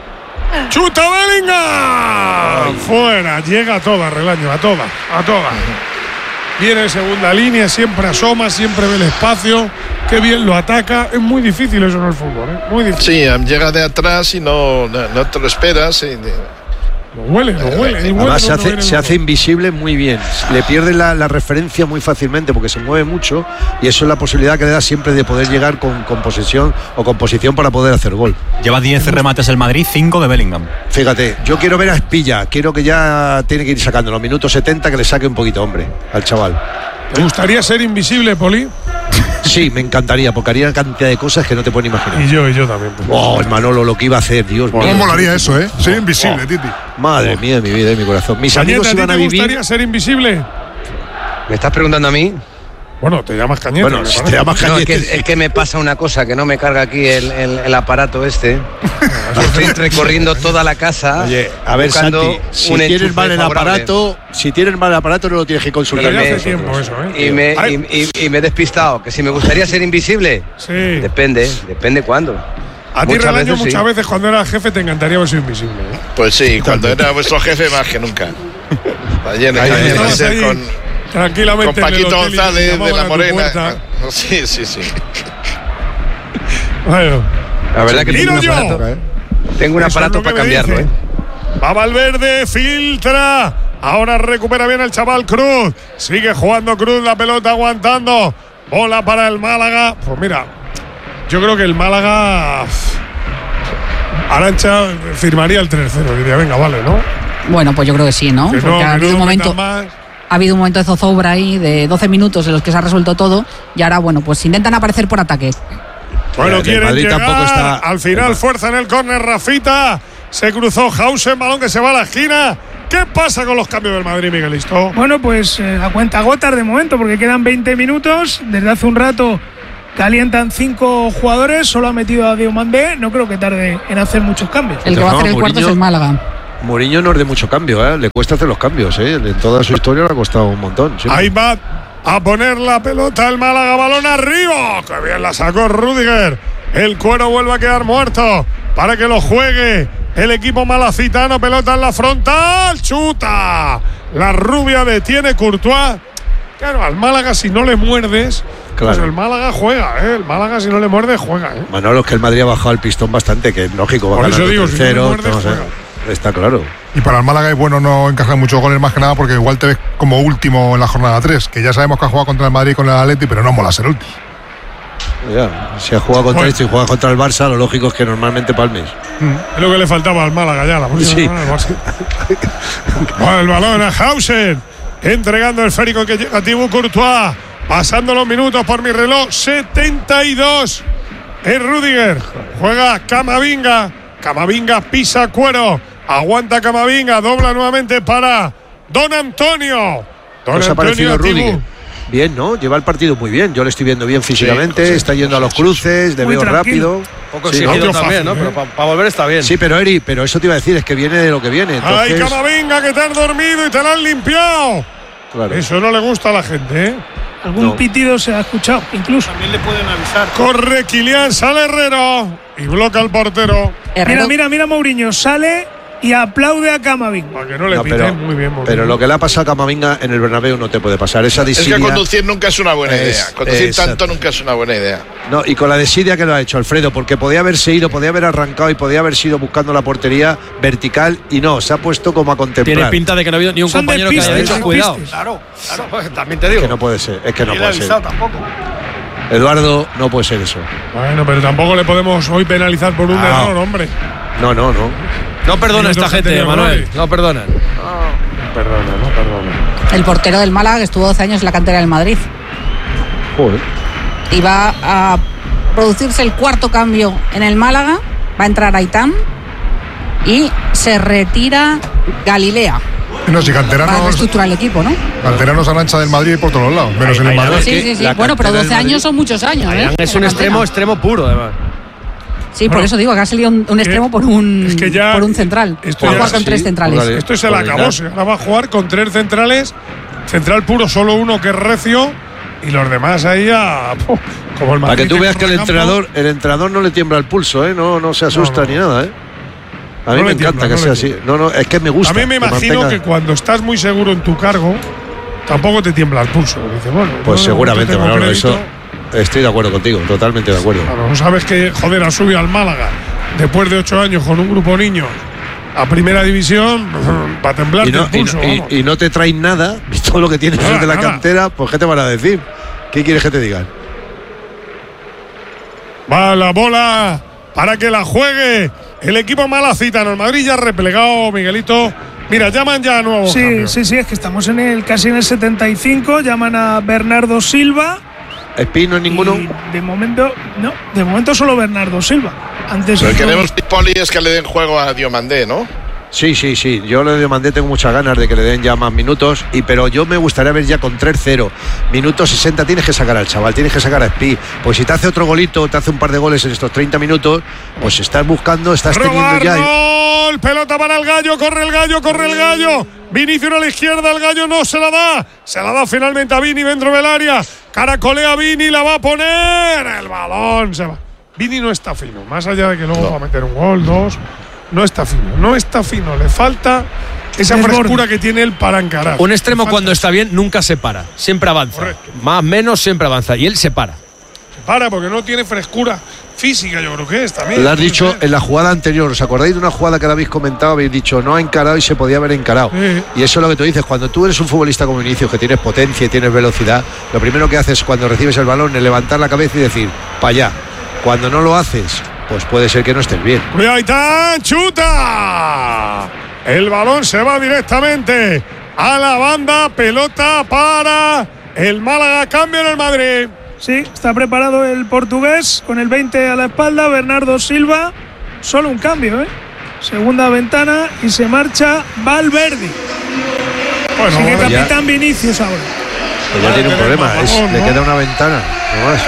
¡Chuta Bellingham! Fuera, llega a toda, Relaño, a toda, a toda. Viene en segunda línea, siempre asoma, siempre ve el espacio. Qué bien lo ataca. Es muy difícil eso en el fútbol, ¿eh? Muy difícil. Sí, llega de atrás y no, no, no te lo esperas. Y... Lo huele, lo huele. Además, huele se, hace, se hace invisible muy bien. Le pierde la, la referencia muy fácilmente porque se mueve mucho y eso es la posibilidad que le da siempre de poder llegar con, con posesión o con posición para poder hacer gol. Lleva diez remates el Madrid, cinco de Bellingham. Fíjate, yo quiero ver a Espilla. Quiero que ya tiene que ir sacando los minutos setenta, que le saque un poquito, hombre, al chaval. ¿Te gustaría ser invisible, Poli? Sí, me encantaría, porque haría cantidad de cosas que no te pueden imaginar. Y yo, y yo también. Oh, el Manolo, lo que iba a hacer, Dios mío. ¿Cómo molaría eso, eh? Ser invisible, oh. Titi. Madre oh. mía de mi vida y mi corazón. Mis Cañete, amigos iban ¿a a ti te vivir. gustaría ser invisible? ¿Me estás preguntando a mí? Bueno, te llamas Cañete. Bueno, si te llamas Cañete. No, es, que, es que me pasa una cosa, que no me carga aquí el, el, el aparato este. Estoy recorriendo toda la casa. Oye, a ver, Santi, si tienes mal el aparato, si tienes mal el aparato no lo tienes que consultar. Pero ya hace tiempo eso, ¿eh? Y me, y, y, y me he despistado, que si me gustaría ser invisible. Sí. Depende, depende cuándo. A ti, Relaño, muchas sí. veces cuando eras jefe te encantaría haber sido invisible, ¿eh? Pues sí, cuando era vuestro jefe más que nunca. Ayer con, tranquilamente con Paquito González de la Morena. Sí, sí, sí. Bueno, la verdad que tengo un aparato, ¿eh? tengo un aparato para cambiarlo. ¿eh? Va Valverde, filtra. Ahora recupera bien el chaval Cruz. Sigue jugando Cruz, la pelota aguantando. Bola para el Málaga. Pues mira, yo creo que el Málaga. Arantxa firmaría el tres cero. Diría, venga, vale, ¿no? Bueno, pues yo creo que sí, ¿no? Que Porque no, ha habido un momento. Ha habido un momento de zozobra ahí de doce minutos en los que se ha resuelto todo. Y ahora, bueno, pues intentan aparecer por ataque. Bueno, el quieren Madrid llegar. Tampoco está... Al final, fuerza en el córner, Rafita. Se cruzó Hausen, balón que se va a la esquina. ¿Qué pasa con los cambios del Madrid, Miguelito? Bueno, pues eh, a cuenta gotas de momento, porque quedan veinte minutos. Desde hace un rato calientan cinco jugadores. Solo ha metido a Diomandé. No creo que tarde en hacer muchos cambios. El que va a hacer el cuarto es el Málaga. Mourinho no es de mucho cambio, ¿eh? Le cuesta hacer los cambios, ¿eh? En toda su historia le ha costado un montón. ¿sí? Ahí va a poner la pelota el Málaga, balón arriba. ¡Qué bien la sacó Rüdiger! El cuero vuelve a quedar muerto para que lo juegue el equipo malacitano. Pelota en la frontal, chuta. La rubia detiene Courtois. Claro, al Málaga si no le muerdes, claro. Pues el Málaga juega, ¿eh? El Málaga si no le muerdes juega, ¿eh? Manolo, es que el Madrid ha bajado el pistón bastante, que es lógico. Va Por eso digo, si no le muerdes, juega. Está claro. Y para el Málaga es bueno no encajar muchos goles más que nada porque igual te ves como último en la jornada tres, que ya sabemos que ha jugado contra el Madrid con el Atleti, pero no mola ser último. Ya, si ha jugado contra esto y juega contra el Barça, lo lógico es que normalmente palmes. Es lo que le faltaba al Málaga ya, la próxima sí. Bueno, el balón a Hausen, entregando el esférico que llega a Thibaut Courtois, pasando los minutos por mi reloj, setenta y dos. Es Rüdiger, juega Camavinga, Camavinga pisa cuero, aguanta Camavinga, dobla nuevamente para Don Antonio. Don Nos Antonio ha parecido Rüdiger. Bien, ¿no? Lleva el partido muy bien. Yo le estoy viendo bien físicamente, sí, sí, está yendo a los cruces, le veo rápido. Un poco sí, exigido no, también, fácil, ¿no? ¿eh? Pero para pa volver está bien. Sí, pero Eri, pero eso te iba a decir, es que viene de lo que viene. Entonces... ¡Ay, Camavinga, que te has dormido y te la han limpiado! Claro. Eso no le gusta a la gente, ¿eh? Algún no. pitido se ha escuchado, incluso. También le pueden avisar. Corre Kylian, sale Herrero y bloca al portero. Herrero. Mira, mira, mira, Mourinho, sale y aplaude a Camavinga. Para que no le no, piten pero, muy bien. Mourinho. Pero lo que le ha pasado a Camavinga en el Bernabéu no te puede pasar. Esa desidia, es que conducir nunca es una buena es, idea. Conducir exacto. tanto nunca es una buena idea. No, y con la desidia que lo ha hecho Alfredo, porque podía haberse ido, podía haber arrancado y podía haber sido buscando la portería vertical y no, se ha puesto como a contemplar. Tiene pinta de que no ha habido ni un Son compañero pistas, que haya dicho cuidado. Claro, claro. Pues, también te digo. Es que no puede ser, es que no Ni puede le ser. tampoco. Eduardo, no puede ser eso. Bueno, pero tampoco le podemos hoy penalizar por un ah. error, hombre. No, no, no. No perdona esta gente, Manuel. No perdonan. No perdona, no perdona. El portero del Málaga, que estuvo doce años en la cantera del Madrid. Joder. Y va a producirse el cuarto cambio en el Málaga. Va a entrar Aitán. Y se retira Galilea. No, si Para canteranos, reestructurar el equipo, ¿no? canteranos Arantxa del Madrid por todos los lados, menos en el Madrid. Sí, sí, sí. Bueno, pero doce años son muchos años, ¿eh? Es un extremo, extremo puro, además. Sí, por Bueno, eso digo que ha salido un, un extremo por un, es que ya por un central. Esto Va a ya jugar con sí, tres centrales. vale. Esto es el acabose. Ahora va a jugar con tres centrales. Central puro, solo uno que es recio. Y los demás ahí a. Como el Para que Madrid tú veas que el campo. entrenador, el entrenador no le tiembla el pulso, ¿eh? No, no se asusta No, no. ni nada, ¿eh? A mí No me le encanta tiembla, que no sea le así. tiembla. No, no, es que me gusta. A mí me que imagino mantenga- que cuando estás muy seguro en tu cargo, tampoco te tiembla el pulso. Dice, bueno, Pues yo seguramente, tengo Manolo, crédito. eso estoy de acuerdo contigo, totalmente de acuerdo. Claro, no sabes que, joder, ha subido al Málaga después de ocho años con un grupo niños a primera división para temblar Y no, el pulso. y, no- vamos. y- y no te traen nada, todo lo que tienes Nada, desde la nada. cantera, pues ¿qué te van a decir? ¿Qué quieres que te digan? Va la bola para que la juegue el equipo malacitano. El Madrid ya replegado, Miguelito. Mira, llaman ya a nuevo. Sí, cambio. sí, sí, es que estamos en el casi en el setenta y cinco. Llaman a Bernardo Silva. ¿Espino en ninguno? Y de momento, no, de momento solo Bernardo Silva. Antes Lo que hizo- queremos, Poli, es que le den juego a Diomandé, ¿no? Sí, sí, sí. Yo le demandé, tengo muchas ganas de que le den ya más minutos, y pero yo me gustaría ver ya con tres cero. Minutos sesenta tienes que sacar al chaval, tienes que sacar a Spi. Pues si te hace otro golito, te hace un par de goles en estos treinta minutos, pues estás buscando, estás Roba teniendo ya. Arnold, pelota para el gallo, corre el gallo, corre el gallo. Vinicius a la izquierda, el gallo no se la da. Se la da finalmente a Vini dentro del área. Caracolea Vini, la va a poner. El balón se va. Vini no está fino, más allá de que luego va a meter un gol, dos. no está fino, no está fino. Le falta esa Desborde. frescura que tiene él para encarar. Un extremo cuando está bien nunca se para, siempre avanza. Correcto. Más menos siempre avanza y él se para. Se para porque no tiene frescura física, yo creo que es también. Lo has dicho en la jugada anterior. ¿Os acordáis de una jugada que habéis comentado? Habéis dicho, no ha encarado y se podía haber encarado. Sí. Y eso es lo que tú dices. Cuando tú eres un futbolista como Vinicius, que tienes potencia y tienes velocidad, lo primero que haces cuando recibes el balón es levantar la cabeza y decir, para allá. Cuando no lo haces, pues puede ser que no estés bien. Cuidado, Aitán, chuta. El balón se va directamente a la banda. Pelota para el Málaga. Cambio en el Madrid. Sí, está preparado el portugués con el veinte a la espalda. Bernardo Silva. Solo un cambio, ¿eh? Segunda ventana y se marcha Valverde. Bueno, Sigue ya- capitán Vinicius ahora. Pues ya tiene un problema. Es- Vamos, le ¿no? queda una ventana. No más.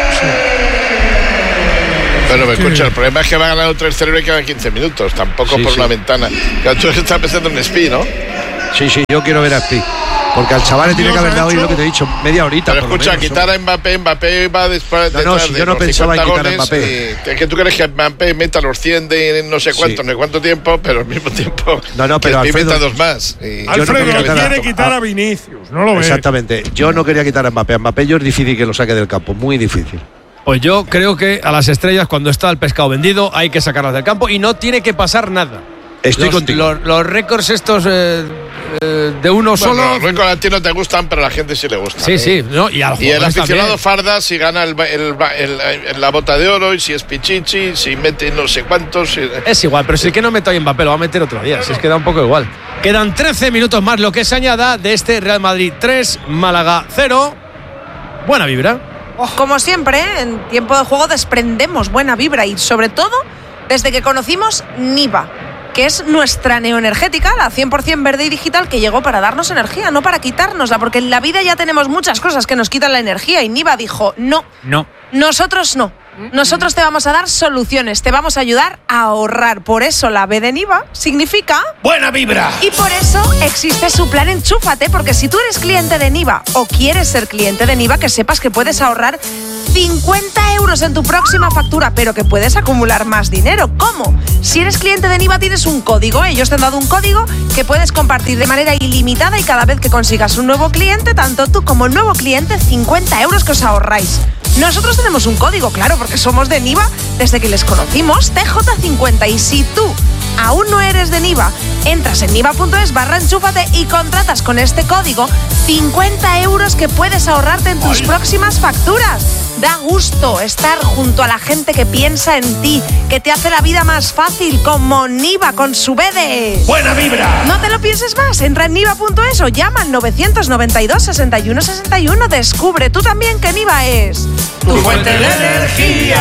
Bueno, me escucha, el problema es que va a ganar tres cero y quedan quince minutos. Tampoco Sí, por sí. una ventana. Claro, tú estás pensando en Spi, ¿no? Sí, sí, yo quiero ver a Spi. Porque al chaval le tiene que haber dado hoy lo que te he dicho, media horita. Pero por lo escucha, menos, quitar ¿no? a Mbappé, Mbappé va después No, no, detrás si de yo no los pensaba en cincuenta quitar a goles Mbappé. y- es que tú crees que Mbappé meta los cien de no sé cuánto, Sí. no sé cuánto tiempo, pero al mismo tiempo No, no, pero que Spi Alfredo- meta dos más. Y- Yo no Alfredo quería quitar a- quiere quitar a Vinicius, no lo ves. Exactamente. Yo no quería quitar a Mbappé. A Mbappé yo es difícil que lo saque del campo. Muy difícil. Pues yo creo que a las estrellas, cuando está el pescado vendido, hay que sacarlas del campo y no tiene que pasar nada. Estoy los, contigo. Los, los récords estos eh, eh, de uno Bueno, solo. los récords a ti no te gustan, pero a la gente sí le gusta. Sí, sí. No, y, al Y el jugador aficionado también. farda si gana el, el- el- el- la bota de oro y si es Pichichi, si mete no sé cuántos. si- Es igual, pero si el que no meto ahí Mbappé lo va a meter otro día. Si es que da un poco igual. Quedan trece minutos más lo que se añada de este Real Madrid tres, Málaga cero. Buena vibra. Como siempre, en tiempo de juego desprendemos buena vibra y sobre todo desde que conocimos Niva, que es nuestra neoenergética, la cien por ciento verde y digital que llegó para darnos energía, no para quitárnosla, porque en la vida ya tenemos muchas cosas que nos quitan la energía y Niva dijo, no, No. nosotros no. Nosotros te vamos a dar soluciones, te vamos a ayudar a ahorrar. Por eso la B de Niva significa ¡buena vibra! y por eso existe su plan Enchúfate, porque si tú eres cliente de Niva o quieres ser cliente de Niva, que sepas que puedes ahorrar cincuenta euros en tu próxima factura, pero que puedes acumular más dinero. ¿Cómo? Si eres cliente de Niva tienes un código, ellos te han dado un código que puedes compartir de manera ilimitada y cada vez que consigas un nuevo cliente, tanto tú como el nuevo cliente, cincuenta euros que os ahorráis. Nosotros tenemos un código, claro, porque somos de Niva desde que les conocimos, T J cincuenta, y si tú aún no eres de Niva, entras en niva.es barra enchúfate y contratas con este código cincuenta euros que puedes ahorrarte en tus próximas facturas. Da gusto estar junto a la gente que piensa en ti, que te hace la vida más fácil, como Niva con su B de ¡buena vibra! No te lo pienses más, entra en niva.es o llama al novecientos noventa y dos, sesenta y uno sesenta y uno. Descubre tú también que Niva es tu fuente de energía.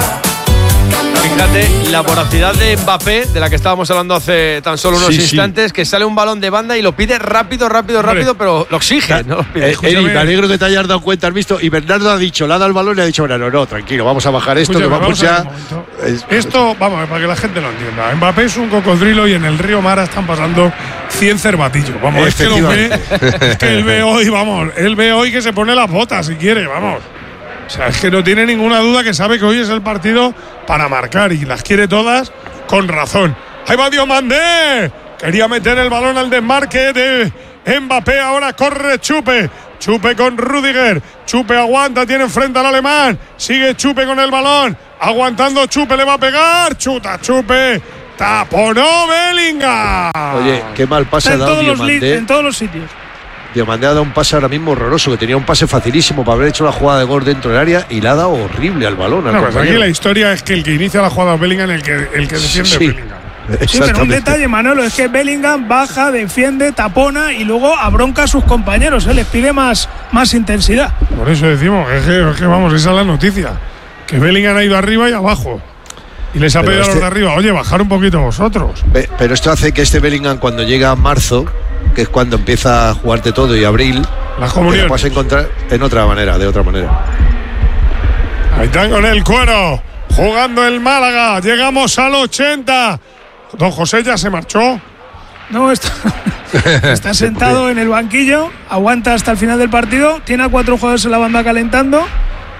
Fíjate la voracidad de Mbappé, de la que estábamos hablando hace tan solo unos Sí, sí. instantes, que sale un balón de banda y lo pide rápido, rápido, Hombre. rápido, pero lo exige, ¿no? Lo pide. Eh, Eri, me alegro que te hayas dado cuenta, has visto. Y Bernardo ha dicho, le ha dado el balón y le ha dicho, bueno, no, no, tranquilo, vamos a bajar esto, Escúchame, que vamos, vamos a ver ya. un momento. Es- Esto, vamos, para que la gente lo entienda. Mbappé es un cocodrilo y en el río Mara están pasando cien cervatillos. Vamos, es que lo ve. Efectivamente. Es que él ve hoy, vamos, él ve hoy que se pone las botas si quiere, vamos. O sea, es que no tiene ninguna duda que sabe que hoy es el partido para marcar y las quiere todas con razón. Ahí va Diomandé. Quería meter el balón al desmarque de Mbappé. Ahora corre Chupe. Chupe con Rudiger. Chupe aguanta, tiene enfrente al alemán. Sigue Chupe con el balón. Aguantando Chupe, le va a pegar. Chuta Chupe. Taponó Bellingham. Oye, qué mal pase Está ha en dado todos, los li- Diomandé. en todos los sitios. Diomandé ha dado un pase ahora mismo horroroso, que tenía un pase facilísimo para haber hecho una jugada de gol dentro del área y le ha dado horrible al balón. Al No, pues aquí compañero. la historia es que el que inicia la jugada es Bellingham, el que, el que defiende es Sí. Bellingham. Sí, pero un Exactamente. detalle, Manolo, es que Bellingham baja, defiende, tapona y luego abronca a sus compañeros, ¿eh? Les pide más, más intensidad. Por eso decimos, es que, es que vamos, esa es la noticia. Que Bellingham ha ido arriba y abajo. Y les ha Pero pedido a los este- de arriba, oye, bajar un poquito vosotros. Pe- Pero esto hace que este Bellingham, cuando llega a marzo, que es cuando empieza a jugarte todo, y abril, Las te comuniones. lo puedas encontrar en otra manera, de otra manera. Ahí están con el cuero, jugando el Málaga. Llegamos al ochenta. Don José ya se marchó. No, está, está sentado en el banquillo, aguanta hasta el final del partido, tiene a cuatro jugadores en la banda calentando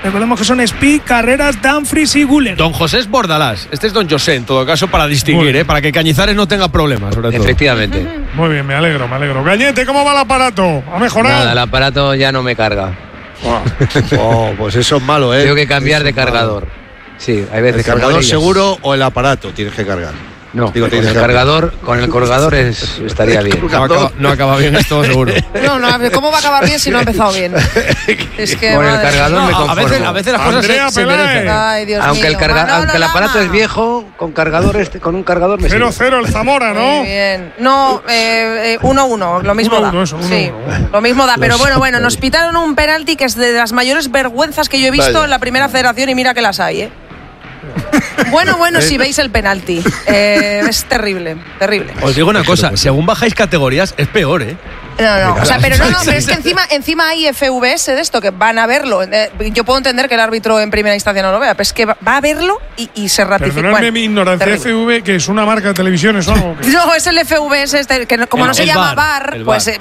Recordemos que son Speed, Carreras, Dumfries y Guller. Don José es Bordalás. Este es Don José, en todo caso, para distinguir, ¿eh? Para que Cañizares no tenga problemas, sobre todo. Efectivamente. Muy bien, me alegro, me alegro. Gañete, ¿cómo va el aparato? ¿Ha mejorado? Nada, el aparato ya no me carga. Oh, pues eso es malo, ¿eh? Tengo que cambiar eso de cargador. Sí, hay veces ¿El que cargador amarillas. seguro o el aparato tienes que cargar? No, Digo, con el que cargador, con el colgador es, estaría bien. No acaba, no acaba bien esto, seguro. No, no, ¿cómo va a acabar bien si no ha empezado bien? Es que Con el madre cargador mía. me No, a conformo. veces, a veces las cosas Andrea se, se Peláez. merecen. Ay, Dios Aunque, mío. el, carga- Manolo aunque el aparato Lama. es viejo, con cargador este, con un cargador me cero sirve. cero el Zamora, ¿no? Muy bien. No, eh, eh, uno uno, lo mismo Uno, da. uno, eso, uno, sí, uno. lo mismo da. Pero Los- bueno, bueno, nos pitaron un penalti que es de las mayores vergüenzas que yo he visto Vaya. en la primera federación y mira que las hay, ¿eh? Bueno, bueno, si veis el penalti. Eh, es terrible, terrible. Os digo una cosa, según bajáis categorías, es peor, ¿eh? No, no, o sea, pero no, no, pero es que encima, encima hay F V S de esto, que van a verlo. Eh, Yo puedo entender que el árbitro en primera instancia no lo vea, pero es que va va a verlo y, y se ratifica. Perdonadme Bueno, mi ignorancia. terrible. F V, que es una marca de televisiones o algo. que- No, es el F V S, este, que no- como El- no se el llama VAR, V A R, el pues VAR. eh,